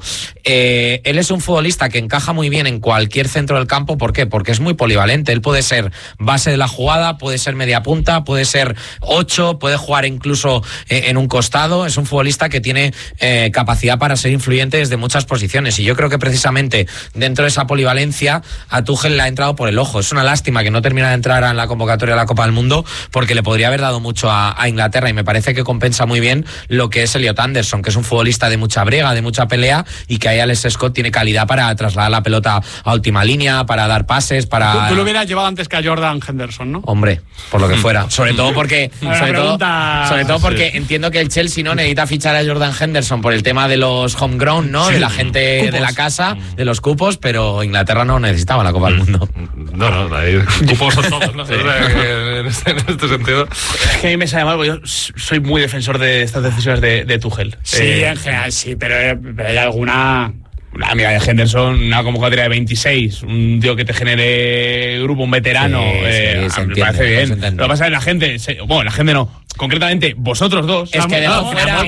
Eh, él es un futbolista que encaja muy bien en cualquier centro del campo. ¿Por qué? Porque es muy polivalente. Él puede ser base de la jugada, puede ser media punta, puede ser ocho, puede jugar incluso eh, en un costado. Es un futbolista que tiene eh, capacidad para ser influyente desde muchas posiciones. Y yo creo que precisamente dentro de esa polivalencia a Tuchel le ha entrado por el ojo. Es una lástima que no termina de entrar en la convocatoria de la Copa del Mundo, porque le podría haber dado mucho a, a Inglaterra. Y me parece que compensa muy bien lo que es Elliot Anderson, que es un futbolista de mucha brega, de mucha pelea, y que ahí Alex Scott tiene calidad para trasladar la pelota a última línea, para dar pases, para... Tú, tú lo hubieras llevado antes que a Jordan Henderson, ¿no? Hombre, por lo que fuera. Sobre todo porque sobre todo, pregunta... sobre todo porque sí. entiendo que el Chelsea no necesita fichar a Jordan Henderson por el tema de los homegrown, ¿no? Sí. De la gente cupos. De la casa, de los cupos, pero Inglaterra no necesitaba la Copa del Mundo. No, no, ahí cupos son todos, ¿no? Sí. En, este, en este sentido. Es que a mí me sale mal, porque yo soy muy defensor de estas decisiones de, de Tuchel. Sí, eh, en general sí, pero, pero hay alguna... La amiga de Henderson, una convocatoria de veintiséis, un tío que te genere grupo, un veterano, sí, eh, sí, me entiende, parece bien. se Lo que pasa es que la gente, se, bueno, la gente no, concretamente vosotros dos. Es que dejó fuera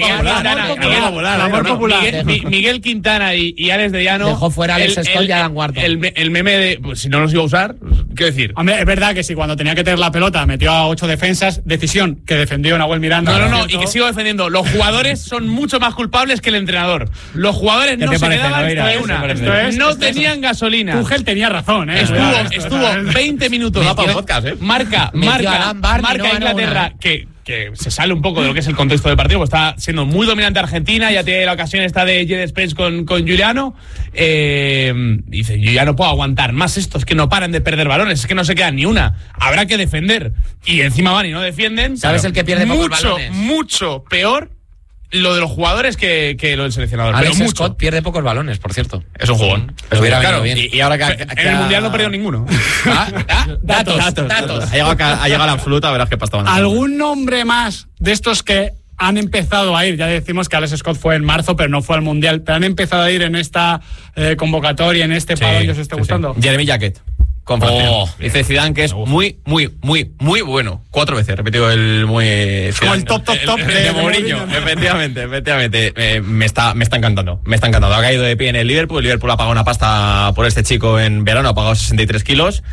a Miguel Quintana, Miguel Quintana y, y Alex de Llano. Dejó fuera a Alex Scott y a Dan Wharton. El, el meme de, pues, si no los iba a usar, ¿qué decir? Hombre, es verdad que si cuando tenía que tener la pelota metió a ocho defensas, decisión que defendió Nahuel Miranda. No, no, no, y que sigo defendiendo. Los jugadores son mucho más culpables que el entrenador. Los jugadores no se le daban esta una. Es, no tenían gasolina. Tuchel tenía razón, ¿eh? Estuvo, estuvo veinte minutos. Metió, podcast, ¿eh? Marca, marca, marca no Inglaterra, que, que se sale un poco de lo que es el contexto del partido, pues está siendo muy dominante Argentina, ya tiene la ocasión esta de Jed Spence con, con Giuliano. Eh, dice, yo ya no puedo aguantar más esto, es que no paran de perder balones, es que no se queda ni una. Habrá que defender. Y encima van y no defienden. ¿Sabes el que pierde pocos mucho, balones? Mucho peor lo de los jugadores que, que lo del seleccionador. Alex pero Scott mucho. pierde pocos balones, por cierto. Es un jugón. Pues hubiera claro, venido bien. Y, y ahora que, que, en el Mundial no ha perdido ninguno. ¿Ah? ¿Ah? Datos, datos, datos. Ha llegado, ha llegado a la absoluta, verás que pasta. ¿Algún nombre más de estos que han empezado a ir? Ya decimos que Alex Scott fue en marzo, pero no fue al Mundial, pero han empezado a ir en esta eh, convocatoria, en este sí, palo que os esté sí, gustando. Sí. Jeremy Jacket. Con Oh, dice Zidane que es muy, muy, muy, muy bueno. Cuatro veces, repetido el muy... Es como el top, top, top el, de, de, de Mourinho. Mourinho. Efectivamente, efectivamente. Eh, me, está, me está encantando, me está encantando. Ha caído de pie en el Liverpool. El Liverpool ha pagado una pasta por este chico en verano, ha pagado sesenta y tres kilos.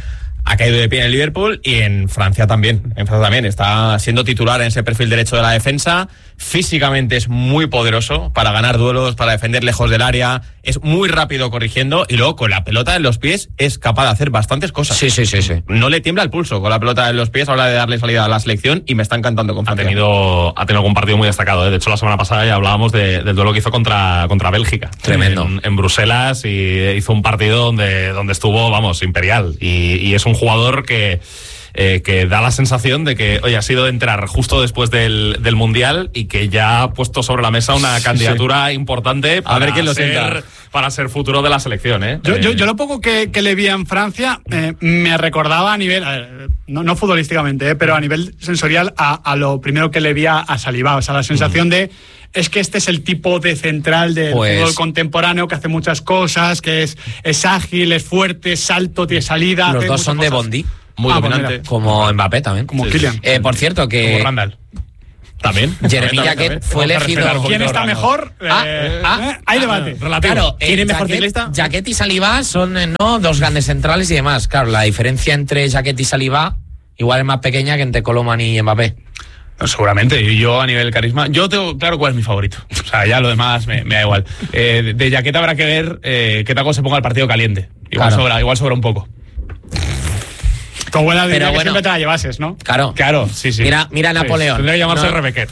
ha caído de pie en el Liverpool y en Francia también. En Francia también está siendo titular en ese perfil derecho de la defensa. Físicamente es muy poderoso para ganar duelos, para defender lejos del área. Es muy rápido corrigiendo y luego con la pelota en los pies es capaz de hacer bastantes cosas. Sí, sí, sí, sí. No le tiembla el pulso con la pelota en los pies a la hora de darle salida a la selección y me está encantando con Francia. Ha tenido, ha tenido algún partido muy destacado, ¿eh? De hecho, la semana pasada ya hablábamos de, del duelo que hizo contra, contra Bélgica. Tremendo. En, en Bruselas, y hizo un partido donde, donde estuvo, vamos, imperial. Y, y es un jugador que... Eh, que da la sensación de que, oye, ha sido entrar justo después del, del Mundial y que ya ha puesto sobre la mesa una candidatura sí, sí. importante para, a ver quién lo ser, para ser futuro de la selección. ¿eh? Yo, Eh, yo, yo lo poco que, que le vi en Francia eh, me recordaba a nivel, a ver, no, no futbolísticamente, eh, pero a nivel sensorial a, a lo primero que le vi a, a Saliba. O sea, la sensación mm. de... Es que este es el tipo de central del pues, fútbol contemporáneo que hace muchas cosas, que es, es ágil, es fuerte, es salto, tiene salida. Los dos son cosas. de Bondi. Muy ah, dominante. Pues como Mbappé también. Como sí, Kylian. Sí. Eh, por cierto, que... Como Randall. También. Jeremy Jacquet fue elegido... ¿Quién está mejor? Ah, eh, ah, eh, hay debate. Ah, claro, ¿quién eh, es mejor Jacquet, ciclista? Jacquet y Saliba son eh, ¿no? dos grandes centrales y demás. Claro, la diferencia entre Jacquet y Saliba igual es más pequeña que entre Colomani y Mbappé. No, seguramente, y yo a nivel carisma, yo tengo claro cuál es mi favorito. O sea, ya lo demás me, me da igual. Eh, de Jacquet habrá que ver eh, qué tal se ponga el partido caliente. Igual, Claro. sobra, igual sobra un poco. Tu abuela diría Pero que bueno. siempre te la llevases, ¿no? Claro. Claro, sí, sí. Mira, mira Napoleón. Tendría que llamarse No. Rebequet.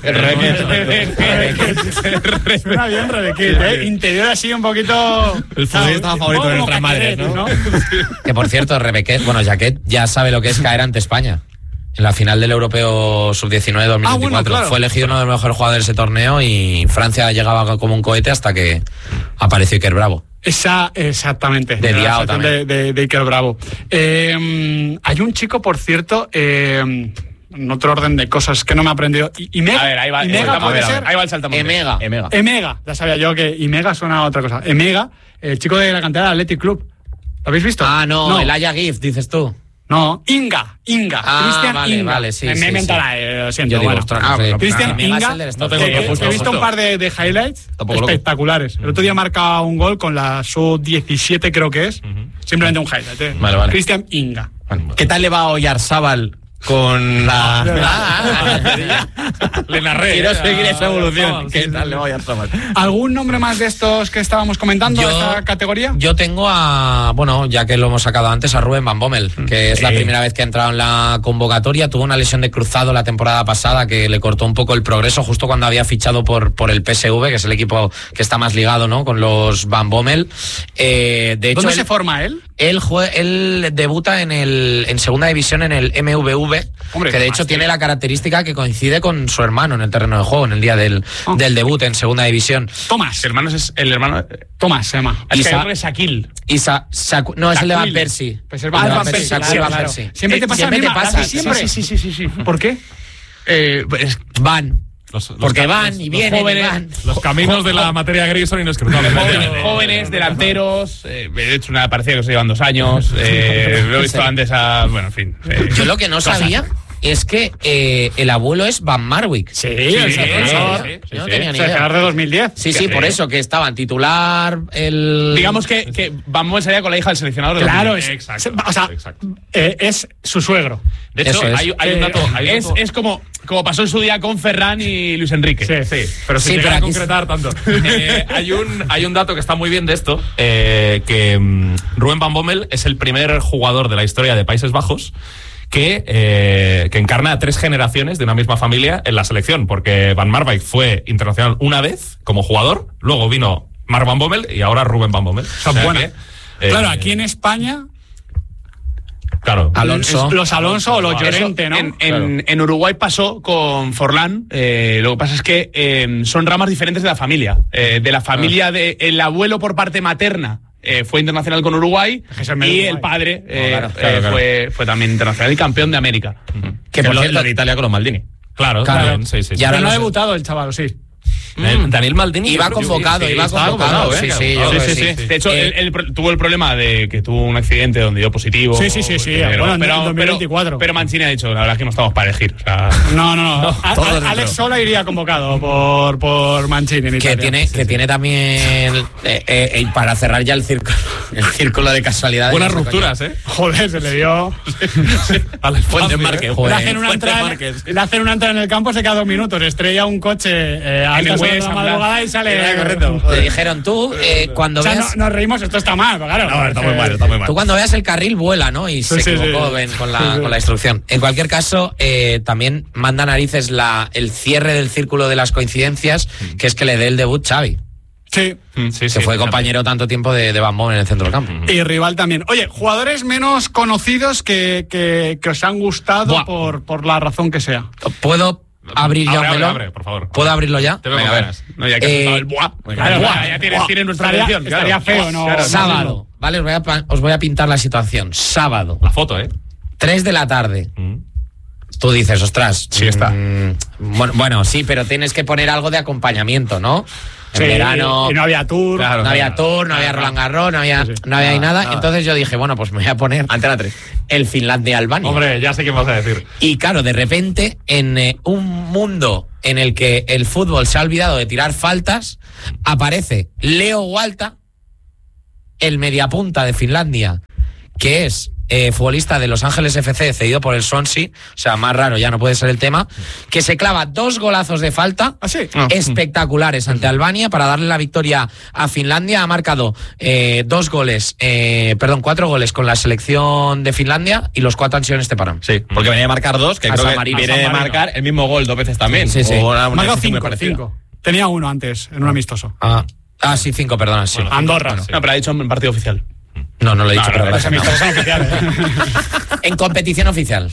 Suena bien, Rebequit, ¿eh? Interior así un poquito... El futbolista favorito de nuestras madres, ¿no? Que por cierto, Rebequet, bueno, Jacquet ya sabe lo que es caer ante España. En la final del Europeo sub diecinueve dos mil veinticuatro. Ah, bueno, claro. Fue elegido uno de los mejores jugadores de ese torneo y Francia llegaba como un cohete hasta que apareció Iker Bravo. Esa, exactamente. De la Diao sección también. De, de, de Iker Bravo. Eh, hay un chico, por cierto, eh, en otro orden de cosas que no me ha aprendido. I- Imega, A ver, ahí va, Imega saltamos, puede a ver, a ver, ser. ahí va el saltamos. Emega. Emega. Emega, ya sabía yo que Imega suena a otra cosa. Emega, el chico de la cantera del Athletic Club. ¿Lo habéis visto? Ah, no, no. el Aya Gift, dices tú. No, Inga, Inga, Ah, Cristian vale, Inga. vale, sí, me sí, me inventará, sí. eh, lo siento. Yo digo, bueno. ostras, Ah, no sé. Cristian Emega Inga, es el del No que- tengo que- que que justo, he visto justo. un par de, de highlights Tampoco loco. espectaculares. El otro día marca un gol con la sub diecisiete, creo que es. Simplemente un highlight. Eh. Vale, vale. Cristian Inga. ¿Qué tal le va a Oyarzábal con la... Le narré. Quiero eh, seguir a- esa evolución. a- ¿Qué tal le va a Oyarzábal? ¿Algún nombre más de estos que estábamos comentando Yo- de esta categoría? Yo tengo a, bueno, ya que lo hemos sacado antes, a Rubén Van Bommel, que es la Sí. primera vez que ha entrado en la convocatoria. Tuvo una lesión de cruzado la temporada pasada que le cortó un poco el progreso justo cuando había fichado por, por el P S V, que es el equipo que está más ligado, ¿no?, con los Van Bommel. Eh, de hecho, ¿Dónde él, se forma él? él, jue- él debuta en, el, en segunda división en el M V V, Hombre, que de qué hecho más, tiene tío. la característica que coincide con su hermano en el terreno de juego, en el día del, Oh. del debut en segunda división. Tomás. El hermano es el hermano. Tomás se llama. Es que Isa- hay otro que es Shaquille. Y Sa- Sacu- no, es el de Van Sacuil. Persie. Pues el Ah, Van Van Persie, Persie, claro, Sacuil Van claro. Persie. Siempre te Eh, pasa siempre la te misma, pasa. casi siempre. Sí, sí, sí, sí, sí. ¿Por qué? Eh, es- Van. Los, los Porque ca- van los- y los vienen y jóvenes- van. Los caminos de la materia gris son inescrutables. jóvenes, jóvenes, delanteros. Eh, de hecho, una parecía que se llevan dos años. Eh, lo he visto antes a. Bueno, en fin. eh, Yo lo que no cosas. sabía es que eh, el abuelo es Van Marwijk. Sí, sí, el sí, seleccionador. sí, sí, Yo no sí. tenía ni Seleccionador idea. de dos mil diez. Sí, sí, por eso, que estaban titular, el... Digamos que, que Van Bommel salía con la hija del seleccionador. de Claro, dos mil. es, Exacto, o sea, exacto. eh, es su suegro. De hecho, Eso es. hay, hay un dato. Hay un Es, dato- es como, como pasó en su día con Ferran y Luis Enrique. Sí. Sí, pero sin Sí, llegar pero a aquí- concretar tanto. Eh, hay, un, hay un dato que está muy bien de esto, eh, que mm, Ruben Van Bommel es el primer jugador de la historia de Países Bajos que, eh, que encarna a tres generaciones de una misma familia en la selección, porque Van Marwijk fue internacional una vez como jugador, luego vino Mark Van Bommel y ahora Ruben Van Bommel. Son buenas. que, eh, Claro, aquí en España, Claro. Alonso. es los Alonso o los Eso, Llorente, ¿no? En, en- en Uruguay pasó con Forlán. eh, lo que pasa es que eh, son ramas diferentes de la familia. Eh, de la familia de el abuelo por parte materna eh, fue internacional con Uruguay Es el medio y Uruguay. el padre eh, claro, eh, claro, claro. Fue, fue también internacional y campeón de América. Que por lo, cierto- lo de Italia con los Maldini. Claro, Claro. también, sí, sí, sí. Y ahora Pero no ha los- debutado el chaval, ¿o sí? Mm. Daniel Maldini iba convocado, sí, sí, iba convocado, ¿eh? sí, sí, oh, yo sí, sí, sí, sí. sí. De hecho, eh, él, él tuvo el problema de que tuvo un accidente donde dio positivo. Sí, sí, sí, sí. Pero, bueno, en pero, dos mil veinticuatro. Pero, pero Mancini ha dicho, la verdad es que no estamos para elegir. O sea, no, no, no. A, a, Alex Sola iría convocado por, por Mancini. En que Italia. tiene, sí, que sí. tiene también, eh, eh, eh, para cerrar ya el círculo, el círculo de casualidades. Buenas rupturas, ¿eh? Joder, se le dio. A las Fuentes Márquez. Le hacen una entrada le hacen una entrada en el campo, se queda dos minutos. Estrella un coche eh, a altas horas de la madrugada y sale. Correcto. Te dijeron tú, eh, cuando o sea, veas. No, nos reímos, esto está mal, claro. No, está muy mal, está muy mal. Tú cuando veas el carril vuela, ¿no? Y sí, se sí, equivocó sí. Ben, con, la, con la instrucción. En cualquier caso, eh, también manda narices la, el cierre del círculo de las coincidencias, que es que le dé el debut Xavi. Sí. sí, sí se fue compañero tanto tiempo de, de Van Bommel en el centro del campo. Y rival también. Oye, jugadores menos conocidos que, que, que os han gustado por, por la razón que sea. ¿Puedo abrir ya abre, un melón? abre, abre, por favor. ¿Puedo abrirlo ya? Te veo con ganas. No, ya que Eh, has usado el buah. Claro, buah, ya tienes, tienes nuestra estaría, atención. estaría claro. feo, ¿no? Claro, Sábado, ¿vale? Os voy, a, os voy a pintar la situación. Sábado. La foto, ¿eh? tres de la tarde. Mm. Tú dices, ostras. Sí está. Mmm, bueno, bueno, sí, pero tienes que poner algo de acompañamiento, ¿no? En sí, verano. Y no había tour. Claro, no había tour, no había Roland Garros, no había, sí, sí. no había nada, nada. nada. Entonces yo dije, bueno, pues me voy a poner Antena tres. El Finlandia-Albania. Hombre, ya sé qué vas a decir. Y claro, de repente, en eh, un mundo en el que el fútbol se ha olvidado de tirar faltas, aparece Leo Walta, el mediapunta de Finlandia, que es eh, futbolista de Los Ángeles F C, cedido por el Swansea, o sea, más raro ya no puede ser el tema, que se clava dos golazos de falta ¿Ah, sí? espectaculares ante Albania para darle la victoria a Finlandia. Ha marcado eh, dos goles, eh, perdón, cuatro goles con la selección de Finlandia y los cuatro han sido en este parón. Sí, porque venía de marcar dos, que a creo San que Marino. viene de marcar el mismo gol dos veces también. Sí, sí. O una, una Marcó cinco, cinco. Tenía uno antes, en un amistoso. Ah, ah sí, cinco, perdona, sí. Bueno, Andorra. Bueno, sí. No, pero ha dicho en partido oficial. No, no lo he dicho, Claro, pero Los amistosos son oficiales. en competición oficial.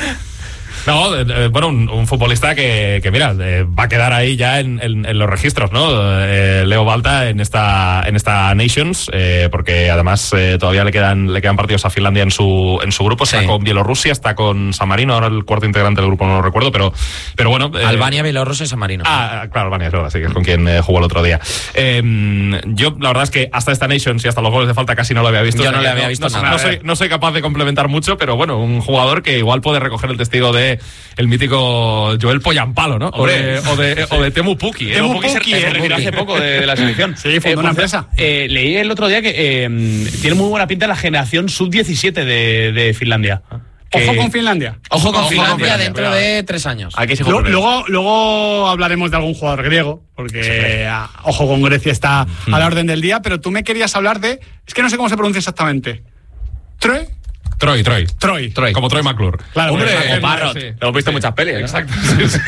No, eh, bueno, un, un futbolista que, que mira, eh, va a quedar ahí ya en, en, en los registros, ¿no? Eh, Leo Balta en esta en esta Nations, eh, porque además eh, todavía le quedan le quedan partidos a Finlandia en su en su grupo. Está sí. con Bielorrusia, está con San Marino, ahora el cuarto integrante del grupo no lo recuerdo, pero pero bueno. Eh, Albania, Bielorrusia y San Marino. Ah, claro, Albania, es verdad, sí, que es con quien eh, jugó el otro día. Eh, yo, la verdad es que hasta esta Nations y hasta los goles de falta casi no lo había visto. Yo no le había no, visto no, nada. No soy, no soy capaz de complementar mucho, pero bueno, un jugador que igual puede recoger el testigo de el mítico Joel Poyampalo, ¿no? O de, o de, o de Temu Pukki. ¿eh? Temu Pukki se, se retiró hace poco de, de la selección. Sí, fue eh, una empresa. Eh, leí el otro día que eh, tiene muy buena pinta la generación sub diecisiete de, de Finlandia. Que... Ojo con Finlandia. Ojo con Ojo Finlandia con Finlandia dentro cuidado. de tres años. Aquí se luego, luego, luego hablaremos de algún jugador griego, porque sí, a, ojo con Grecia está mm. a la orden del día, pero tú me querías hablar de... Es que no sé cómo se pronuncia exactamente. ¿Troy? Troy, Troy. Troy. Troy. Como Troy McClure. Claro, hombre, o Parrot. Sí. Lo hemos visto sí. muchas pelis. Exacto. Sí, sí.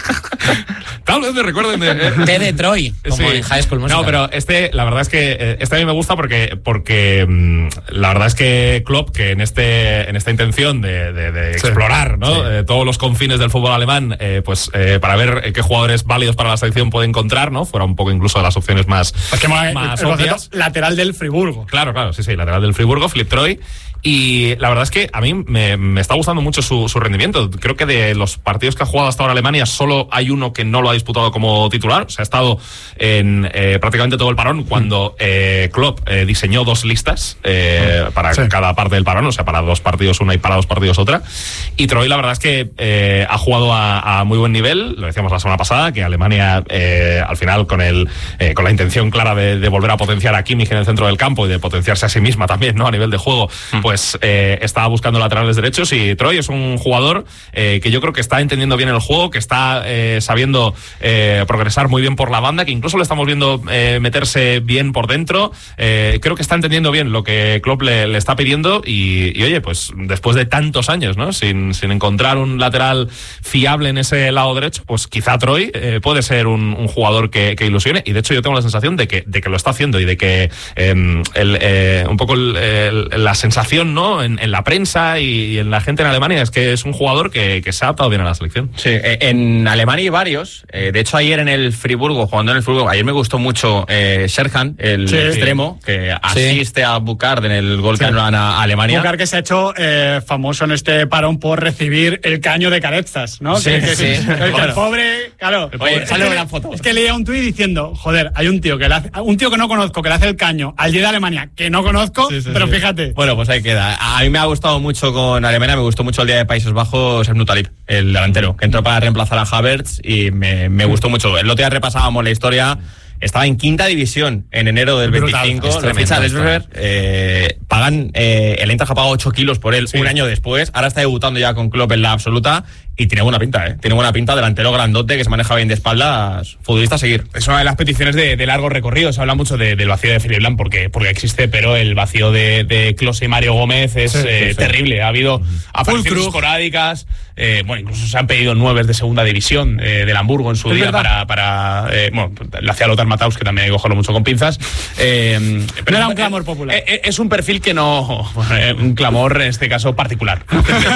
Tal vez me recuerden de... T de Troy, como sí. en High School Musical. No, pero este, la verdad es que este a mí me gusta porque, porque mmm, la verdad es que Klopp, que en este en esta intención de, de, de sí. explorar ¿no? Sí. Eh, todos los confines del fútbol alemán, eh, pues eh, para ver qué jugadores válidos para la selección puede encontrar, ¿no? Fuera un poco incluso de las opciones más, que más el, el obvias. Lateral del Friburgo. Claro, claro, sí, sí, lateral del Friburgo, Philipp Troy. Y la verdad es que a mí me, me está gustando mucho su, su rendimiento. Creo que de los partidos que ha jugado hasta ahora Alemania, solo hay uno que no lo ha disputado como titular. O sea, ha estado en eh, prácticamente todo el parón cuando eh, Klopp eh, diseñó dos listas eh, para sí. cada parte del parón, o sea, para dos partidos una y para dos partidos otra. Y Troy, la verdad es que eh, ha jugado a, a muy buen nivel. Lo decíamos la semana pasada, que Alemania, eh, al final, con el eh, con la intención clara de, de volver a potenciar a Kimmich en el centro del campo y de potenciarse a sí misma también, ¿no? A nivel de juego, pues Pues eh, estaba buscando laterales derechos y Troy es un jugador eh, que yo creo que está entendiendo bien el juego, que está eh, sabiendo eh, progresar muy bien por la banda, que incluso le estamos viendo eh, meterse bien por dentro. Eh, creo que está entendiendo bien lo que Klopp le, le está pidiendo y, y oye, pues después de tantos años, ¿no? Sin, sin encontrar un lateral fiable en ese lado derecho, pues quizá Troy eh, puede ser un, un jugador que, que ilusione y de hecho yo tengo la sensación de que, de que lo está haciendo y de que eh, el, eh, un poco el, el, la sensación percepción, ¿no? En, en la prensa y en la gente en Alemania es que es un jugador que, que se ha adaptado bien a la selección. Sí, en Alemania hay varios. Eh, de hecho, ayer en el Friburgo, jugando en el Friburgo, ayer me gustó mucho eh, Sherhan, el sí, extremo, sí. que asiste sí. a Bucard en el gol que anulan a Alemania. Bucard que se ha hecho eh, famoso en este parón por recibir el caño de Carezas, ¿no? Sí, que, que, sí. Que, que el pobre, claro. El pobre, es, sale que, gran foto. Es que leía un tuit diciendo, joder, hay un tío que le hace, un tío que no conozco que le hace el caño al día de Alemania, que no conozco, sí, sí, pero sí. fíjate. Bueno, pues ahí queda. A mí me ha gustado mucho con Alemania, me gustó mucho el día de Países Bajos, Ebnu Talib, el delantero, que entró para reemplazar a Havertz y me, me gustó mucho. El otro día repasábamos la historia. Estaba en quinta división en enero del brutal, veinticinco. Lo ficha Lesberger. Eh, pagan, eh, el Eintracht ha pagado ocho kilos por él sí. un año después. Ahora está debutando ya con Klopp en la absoluta. Y tiene buena pinta, ¿eh? Tiene buena pinta, delantero grandote que se maneja bien de espaldas, futbolista a seguir. Es una de las peticiones de, de largo recorrido. Se habla mucho de, del vacío de Philipp Lahm porque, porque existe, pero el vacío de, de Klose y Mario Gómez es sí, eh, sí, terrible. Sí. Ha habido apariciones esporádicas. Eh, bueno, incluso se han pedido nueves de segunda división eh, del Hamburgo en su ¿Es día verdad? para, para eh, bueno, la hacía Lothar Matthaus, que también hay que cogerlo mucho con pinzas. Eh, pero no era un clamor popular. Es, es un perfil que no, un clamor en este caso particular.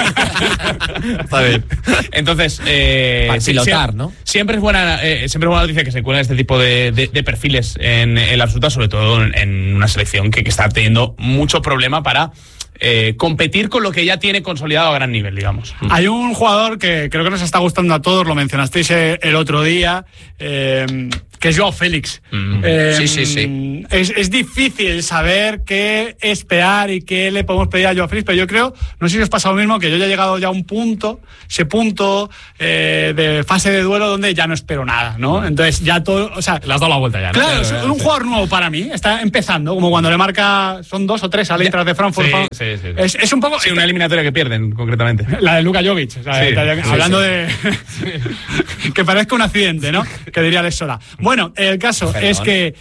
Está bien. Entonces, eh, siempre, ¿no? siempre es buena, eh, siempre es buena noticia que se encuentren este tipo de, de, de perfiles en, en la absoluta, sobre todo en, en una selección que, que está teniendo mucho problema para Eh, competir con lo que ya tiene consolidado a gran nivel, digamos. Hay un jugador que creo que nos está gustando a todos, lo mencionasteis el otro día, eh, que es Joao Félix. Mm. Eh, sí, sí, sí. Es, es difícil saber qué esperar y qué le podemos pedir a Joao Félix, pero yo creo, no sé si os pasa lo mismo, que yo ya he llegado ya a un punto, ese punto eh, de fase de duelo donde ya no espero nada, ¿no? Entonces ya todo, o sea... Le has dado la vuelta ya, ¿no? Claro, es un jugador nuevo para mí, está empezando, como cuando le marca, son dos o tres al Eintracht de Frankfurt. Sí, sí, sí, sí. Es, es un poco... Sí, una eliminatoria que pierden, concretamente. La de Luka Jovic, o sea, sí, hablando sí, sí. de... que parezca un accidente, ¿no? Que diría Alex Sola. Bueno, el caso Perdón. es que...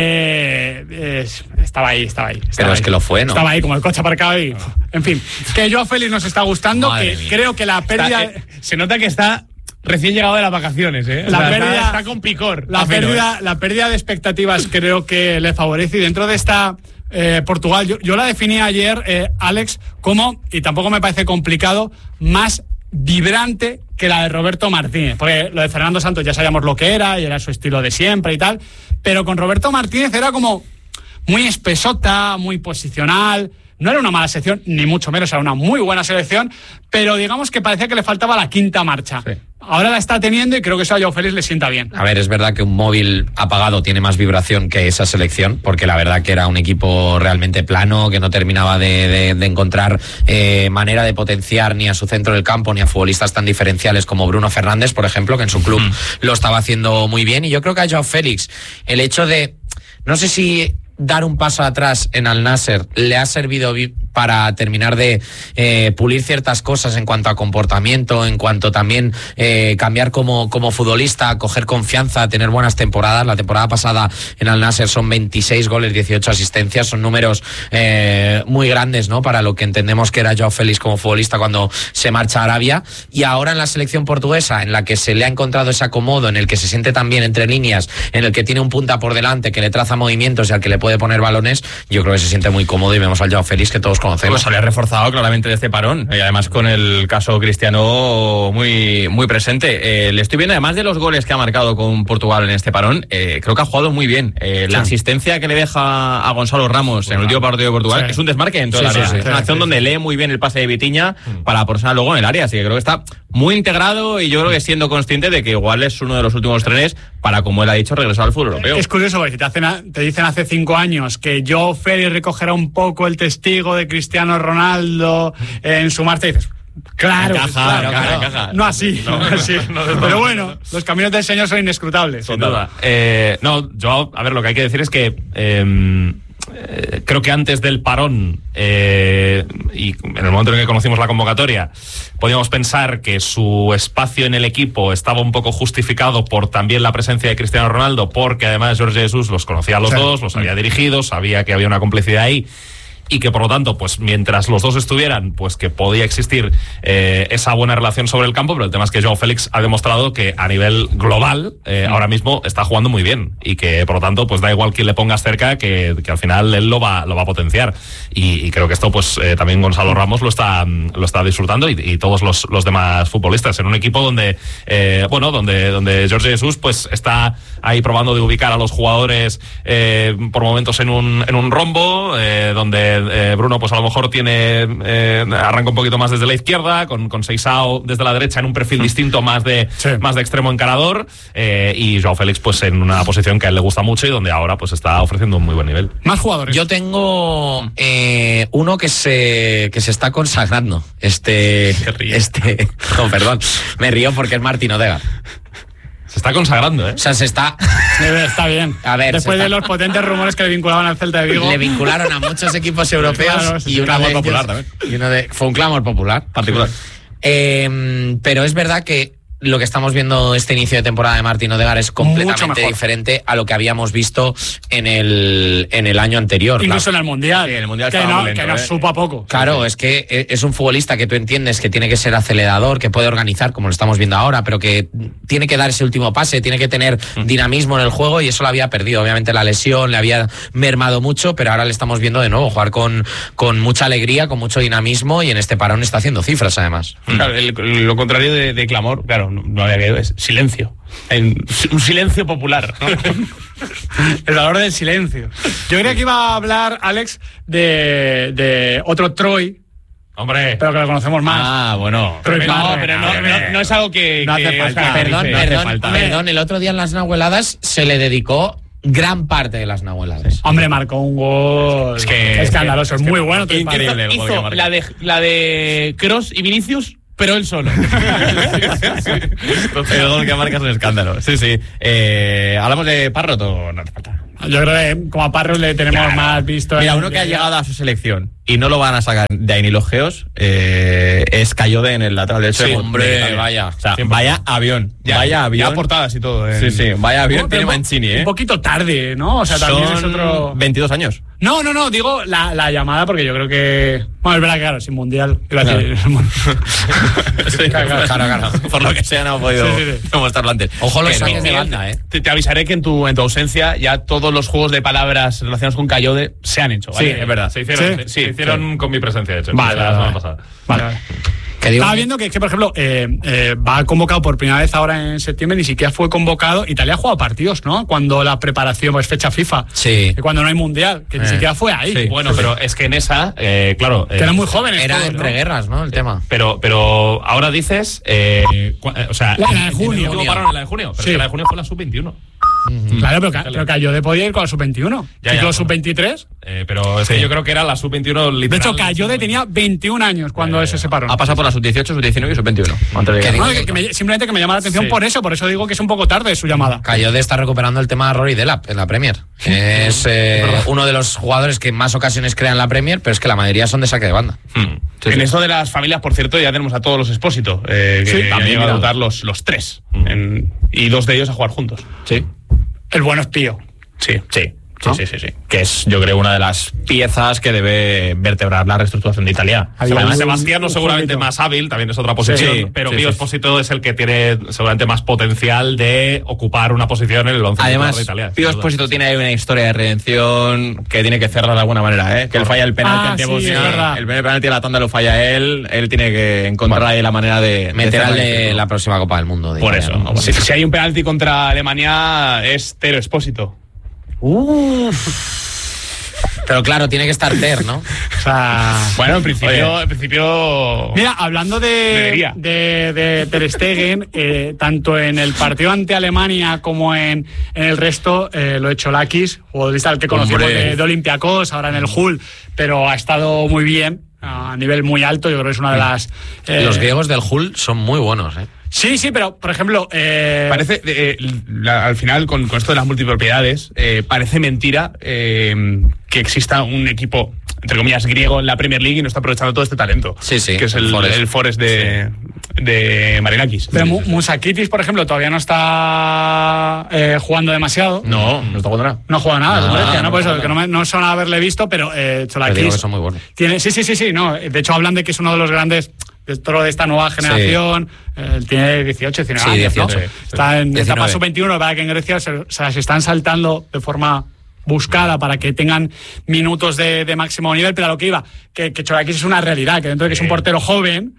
Eh, es, estaba ahí, estaba ahí. Estaba Pero ahí. es que lo fue, ¿no? Estaba ahí, como el coche aparcado y... En fin, que Joao Félix nos está gustando, Madre que mía. creo que la pérdida... Está, eh, se nota que está... recién llegado de las vacaciones, ¿eh? La o sea, pérdida, está, está con picor. La Pero, pérdida, ¿eh? la pérdida de expectativas creo que le favorece y dentro de esta eh, Portugal, yo, yo la definí ayer, eh, Alex, como, y tampoco me parece complicado, más vibrante que la de Roberto Martínez, porque lo de Fernando Santos ya sabíamos lo que era y era su estilo de siempre y tal, pero con Roberto Martínez era como muy espesota, muy posicional. No era una mala selección, ni mucho menos, era una muy buena selección, pero digamos que parecía que le faltaba la quinta marcha. Sí. Ahora la está teniendo y creo que eso a Joao Félix le sienta bien. A ver, es verdad que un móvil apagado tiene más vibración que esa selección, porque la verdad que era un equipo realmente plano, que no terminaba de, de, de encontrar eh, manera de potenciar ni a su centro del campo, ni a futbolistas tan diferenciales como Bruno Fernández, por ejemplo, que en su club mm. lo estaba haciendo muy bien. Y yo creo que a Joao Félix, el hecho de, no sé si dar un paso atrás en Al Nassr le ha servido para terminar de eh, pulir ciertas cosas en cuanto a comportamiento, en cuanto también eh, cambiar como, como futbolista, coger confianza, tener buenas temporadas. La temporada pasada en Al Nassr son veintiséis goles, dieciocho asistencias, son números eh, muy grandes, ¿no? Para lo que entendemos que era Joao Félix como futbolista cuando se marcha a Arabia. Y ahora en la selección portuguesa, en la que se le ha encontrado ese acomodo, en el que se siente también entre líneas, en el que tiene un punta por delante, que le traza movimientos y al que le puede poner balones, yo creo que se siente muy cómodo y vemos al Joao Félix que todos conocemos. Pues sale reforzado claramente de este parón y además con el caso Cristiano muy, muy presente. Eh, le estoy viendo, además de los goles que ha marcado con Portugal en este parón, eh, creo que ha jugado muy bien. Eh, la sí. asistencia que le deja a Gonzalo Ramos en el último partido de Portugal sí. es un desmarque en toda sí, la área. Sí, sí, es una sí, acción sí, donde sí. lee muy bien el pase de Vitinha mm. para ponerse luego en el área, así que creo que está muy integrado y yo creo que siendo consciente de que igual es uno de los últimos trenes para, como él ha dicho, regresar al fútbol europeo. Es curioso porque te, hacen, te dicen hace cinco años que Joao Félix recogerá un poco el testigo de Cristiano Ronaldo en su marcha y dices, claro, encaja, claro, encaja, claro. encaja. No así, no, no así. No, no, pero bueno, los caminos del Señor son inescrutables. Sin duda. Eh, no, yo, a ver, lo que hay que decir es que eh, eh, creo que antes del parón eh, y en el momento en que conocimos la convocatoria, podíamos pensar que su espacio en el equipo estaba un poco justificado por también la presencia de Cristiano Ronaldo, porque además Jorge Jesús los conocía a los sí. dos, los había dirigido, sabía que había una complicidad ahí. y que por lo tanto, pues mientras los dos estuvieran, pues que podía existir eh, esa buena relación sobre el campo, pero el tema es que Joao Félix ha demostrado que a nivel global eh, mm. ahora mismo está jugando muy bien y que por lo tanto pues da igual quién le pongas cerca, que, que al final él lo va, lo va a potenciar y, y creo que esto pues eh, también Gonzalo Ramos lo está, lo está disfrutando y, y todos los, los demás futbolistas en un equipo donde eh, bueno, donde, donde Jorge Jesús pues está ahí probando de ubicar a los jugadores eh, por momentos en un, en un rombo, eh, donde eh, Bruno pues a lo mejor tiene eh, arranca un poquito más desde la izquierda, con, con Seixao desde la derecha en un perfil distinto más de, sí. más de extremo encarador, eh, y Joao Félix pues en una posición que a él le gusta mucho y donde ahora pues está ofreciendo un muy buen nivel. Más jugadores. Yo tengo eh, uno que se, que se está consagrando. Este, este, no, perdón, me río porque es Martín Odegaard. Se está consagrando, ¿eh? O sea, se está... Está bien. A ver, después de los potentes rumores que le vinculaban al Celta de Vigo. Le vincularon a muchos equipos europeos. Claro, y uno de popular ellos, también. Y uno de, fue un clamor popular. Particular. Eh, pero es verdad que lo que estamos viendo este inicio de temporada de Martín Odegaard es completamente diferente a lo que habíamos visto en el, en el año anterior. Incluso claro. en el Mundial. Sí, en el Mundial que estaba no, muy lento, que nos ¿eh? supo a poco. Claro, es que es un futbolista que tú entiendes que tiene que ser acelerador, que puede organizar, como lo estamos viendo ahora, pero que tiene que dar ese último pase, tiene que tener dinamismo en el juego y eso lo había perdido. Obviamente la lesión le había mermado mucho, pero ahora le estamos viendo de nuevo jugar con, con mucha alegría, con mucho dinamismo y en este parón está haciendo cifras además. Claro, el, lo contrario de, de clamor, claro, no, no había que silencio. En, un silencio popular, ¿no? El valor del silencio. Yo creía que iba a hablar, Alex, de, de otro Troy. Hombre. Pero que lo conocemos más. Ah, bueno. Troy No, Parra. pero no, no, no es algo que... No que hace falta. Oscar Perdón, dice. perdón, falta. perdón, el otro día en las Nahueladas se le dedicó gran parte de las Nahueladas. Hombre, marcó un gol Es que- escandaloso, es, es que- muy bueno. Troy Parra. Increíble el gol que Hizo marca. la de, la de Kroos y Vinicius, pero él solo. El gol que marca es un escándalo. Sí, sí. Eh, ¿Hablamos de Parrot o no hace falta? Yo creo que como a Parros le tenemos Claro. más visto. Mira, en- uno que ha llegado a su selección y no lo van a sacar de ahí ni los geos eh, es Cayode en el lateral derecho. Sí, de- hombre, de Italia. vaya. O sea, vaya avión. Ya, vaya avión. Ya portadas y todo. en- Sí, sí, vaya avión. Pero Tiene un po- Mancini, ¿eh? Un poquito tarde, ¿no? O sea, también Son es otro. veintidós años. No, no, no, digo la, la llamada porque yo creo que. Bueno, es verdad que claro, sin mundial. Iba a decir- Sí, claro, claro. Por lo que sea, no ha podido Sí, sí, sí. no mostrarlo antes. Ojo los Pero- saques de banda, ¿eh? Te, te avisaré que en tu, en tu ausencia ya todos los juegos de palabras relacionados con Cayode se han hecho, Sí, ¿vale? es verdad. Se hicieron, Sí. se, se hicieron con mi presencia, de hecho. Vale, la vale, semana vale. pasada. Vale, vale. Que digo, Estaba viendo que, que, por ejemplo, eh, eh, va convocado por primera vez ahora en septiembre, ni siquiera fue convocado. Italia ha jugado partidos, ¿no? Cuando la preparación, pues fecha FIFA. Sí. Que cuando no hay mundial, que ni Eh. siquiera fue ahí. Sí, bueno, pero es que en esa, eh, claro. Que eh, eran muy jóvenes. era todos, entre ¿no? guerras, ¿no? El tema. Pero, pero ahora dices, eh, cua- eh, o sea, La- la de en el junio. último parón, la de junio, pero Sí. es que la de junio fue la sub veintiuno. Claro, pero, ca- pero Cayode podía ir con la sub veintiuno. Ya, y ya, con la bueno. sub veintitrés. Eh, pero es que yo creo que era la sub veintiuno literal. De hecho, Cayode tenía veintiún años cuando Ya, ya, ese ya. se paró. Ha pasado por la sub dieciocho, sub diecinueve y sub veintiuno. Antes de ¿Qué llegar. digo? No, que- que me- simplemente que me llama la atención Sí. por eso, por eso digo que es un poco tarde su llamada. Cayode está recuperando el tema de Rory Delap en la Premier. Que es eh, uno de los jugadores que más ocasiones crea en la Premier, pero es que la mayoría son de saque de banda. Hmm. Sí, En sí. esto de las familias, por cierto, ya tenemos a todos los Expósito, eh, que Sí, han también, llegado a mira. votar los, los tres. En- y dos de ellos a jugar juntos. Sí. El bueno es Pío. Sí. Sí. Sí, sí, sí, sí. Que es, yo creo, una de las piezas que debe vertebrar la reestructuración de Italia. Había Además, un- Sebastiano un seguramente jueguito. más hábil, también es otra posición, Sí, pero sí, Pío sí. Expósito es el que tiene seguramente más potencial de ocupar una posición en el once Además, de Italia. Pío sin duda. Expósito tiene ahí una historia de redención que tiene que cerrar de alguna manera, ¿eh? Que él falla el penalti Ah, ante sí, Bosnia, es verdad. el primer penalti de la tanda lo falla él, él tiene que encontrar ahí la manera de... de Meter al cerrar de el la próxima Copa del Mundo. de Por Italia, eso, ¿no? no, Si, si hay un penalti contra Alemania, es Tero Expósito. Pero claro, tiene que estar Ter, ¿no? O sea. Bueno, en principio, en principio Mira, hablando de, Debería. de, de Ter Stegen, eh, tanto en el partido ante Alemania como en, en el resto, eh, lo ha hecho Lakis, futbolista al que conocimos Hombre. de, de Olympiacos, ahora en el Hull, pero ha estado muy bien, a nivel muy alto, yo creo que es una de las... eh, Los griegos del Hull son muy buenos, ¿eh? Sí, sí, pero, por ejemplo... Eh, parece, eh, la- al final, con, con esto de las multipropiedades, eh, parece mentira eh, que exista un equipo, entre comillas, griego en la Premier League y no está aprovechando todo este talento. Sí, sí, Que es el, Forest. el Forest de, de Marinakis. Pero Mu- Musakitis, por ejemplo, todavía no está eh, jugando demasiado. No, no está jugando nada. No juega nada, No, no, no, no, no, por eso, no, que no, me, no suena haberle visto, pero eh, Te digo que son muy Cholakis buenos. tiene, sí, sí, sí, sí, no. De hecho hablan de que es uno de los grandes dentro de esta nueva generación. Eh, tiene dieciocho, diecinueve Sí, años, ¿no? dieciocho, Está en diecinueve. etapa sub veintiuno, para que en Grecia se, se las están saltando de forma buscada para que tengan minutos de, de máximo nivel, pero a lo que iba, que, que Cholakis es una realidad, que dentro de que es un portero joven,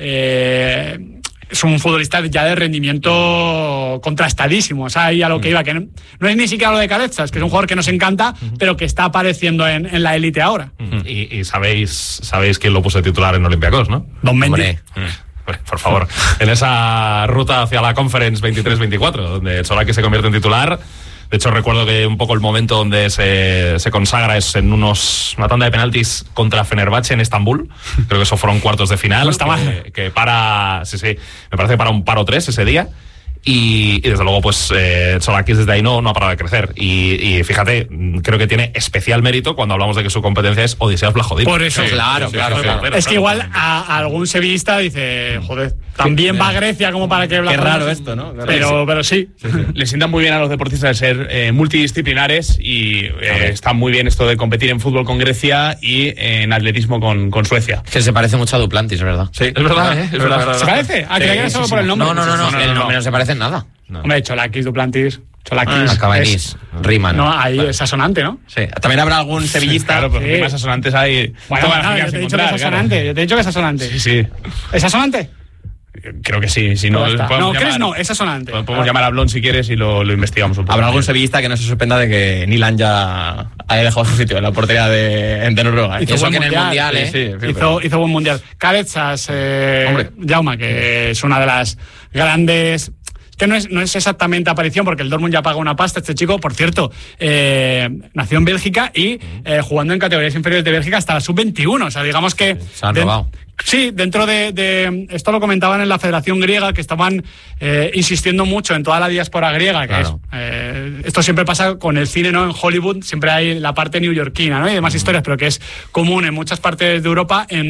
eh, es un futbolista ya de rendimiento contrastadísimo. O sea, ahí a lo que iba, que no, no es ni siquiera lo de Cabezas, que es un jugador que nos encanta, pero que está apareciendo en, en la élite ahora. Y, y sabéis, sabéis quién lo puso de titular en Olympiacos, ¿no? Don Mendy. Hombre. Por favor, en esa ruta hacia la Conference veintitrés veinticuatro, donde Cholakis se convierte en titular. De hecho, recuerdo que un poco el momento donde se, se consagra es en unos una tanda de penaltis contra Fenerbahce en Estambul. Creo que eso fueron cuartos de final. No está mal. Que, que para, sí, sí, me parece que para un paro tres ese día. Y, y desde luego, pues eh, Cholakis desde ahí no, no ha parado de crecer. Y, y fíjate, creo que tiene especial mérito cuando hablamos de que su competencia es Odiseas Vlahovic. Por eso. Claro, claro, claro. Es que igual a, a algún sevillista dice, joder, también va a Grecia como para que... Qué Vlahovic- raro esto, ¿no? Pero, pero sí. Le sienta muy bien a los deportistas de ser eh, multidisciplinares y eh, está muy bien esto de competir en fútbol con Grecia y eh, en atletismo con, con Suecia. Que se parece mucho a Duplantis, ¿verdad? Sí, Es verdad, ¿eh? Es verdad, verdad, ¿Se verdad. parece? ¿A que le queda solo por el nombre? No, no, no, no, no, el no, nombre no. no se parece en nada. Hombre, Cholakis, Duplantis, Cholakis. Acaba en es- is, riman. No, ahí es asonante, ¿no? Sí. También habrá algún sevillista. Claro, pues Sí. rimas asonantes hay. Bueno, todas las no, que yo quieras te he dicho que es encontrar, claro. asonante. Yo te he dicho que es asonante. Sí, sí. ¿Es asonante? Creo que sí. Si no, Pues ya está. podemos No, ¿crees? llamar- No, es asonante. Podemos llamar a Blon si quieres y lo, lo investigamos un poco. Habrá algún sevillista que no se sorprenda de que Nilan ya haya dejado su sitio en la portería de, de Noruega. ¿eh? Hizo eso buen que en el Mundial, ¿eh? Sí, sí, sí, hizo, pero- hizo buen mundial. Cabezas, eh, Hombre. Jauma, que es una de las grandes... Que no es, no es exactamente aparición, porque el Dortmund ya paga una pasta. Este chico, por cierto, eh, nació en Bélgica y eh, jugando en categorías inferiores de Bélgica hasta la sub veintiuno. O sea, digamos que... Se han de- robado. Sí, dentro de, de... Esto lo comentaban en la Federación Griega, que estaban eh, insistiendo mucho en toda la diáspora griega. Que Claro. es, eh, esto siempre pasa con el cine, ¿no? En Hollywood siempre hay la parte neoyorquina, ¿no? Y demás historias, pero que es común en muchas partes de Europa. En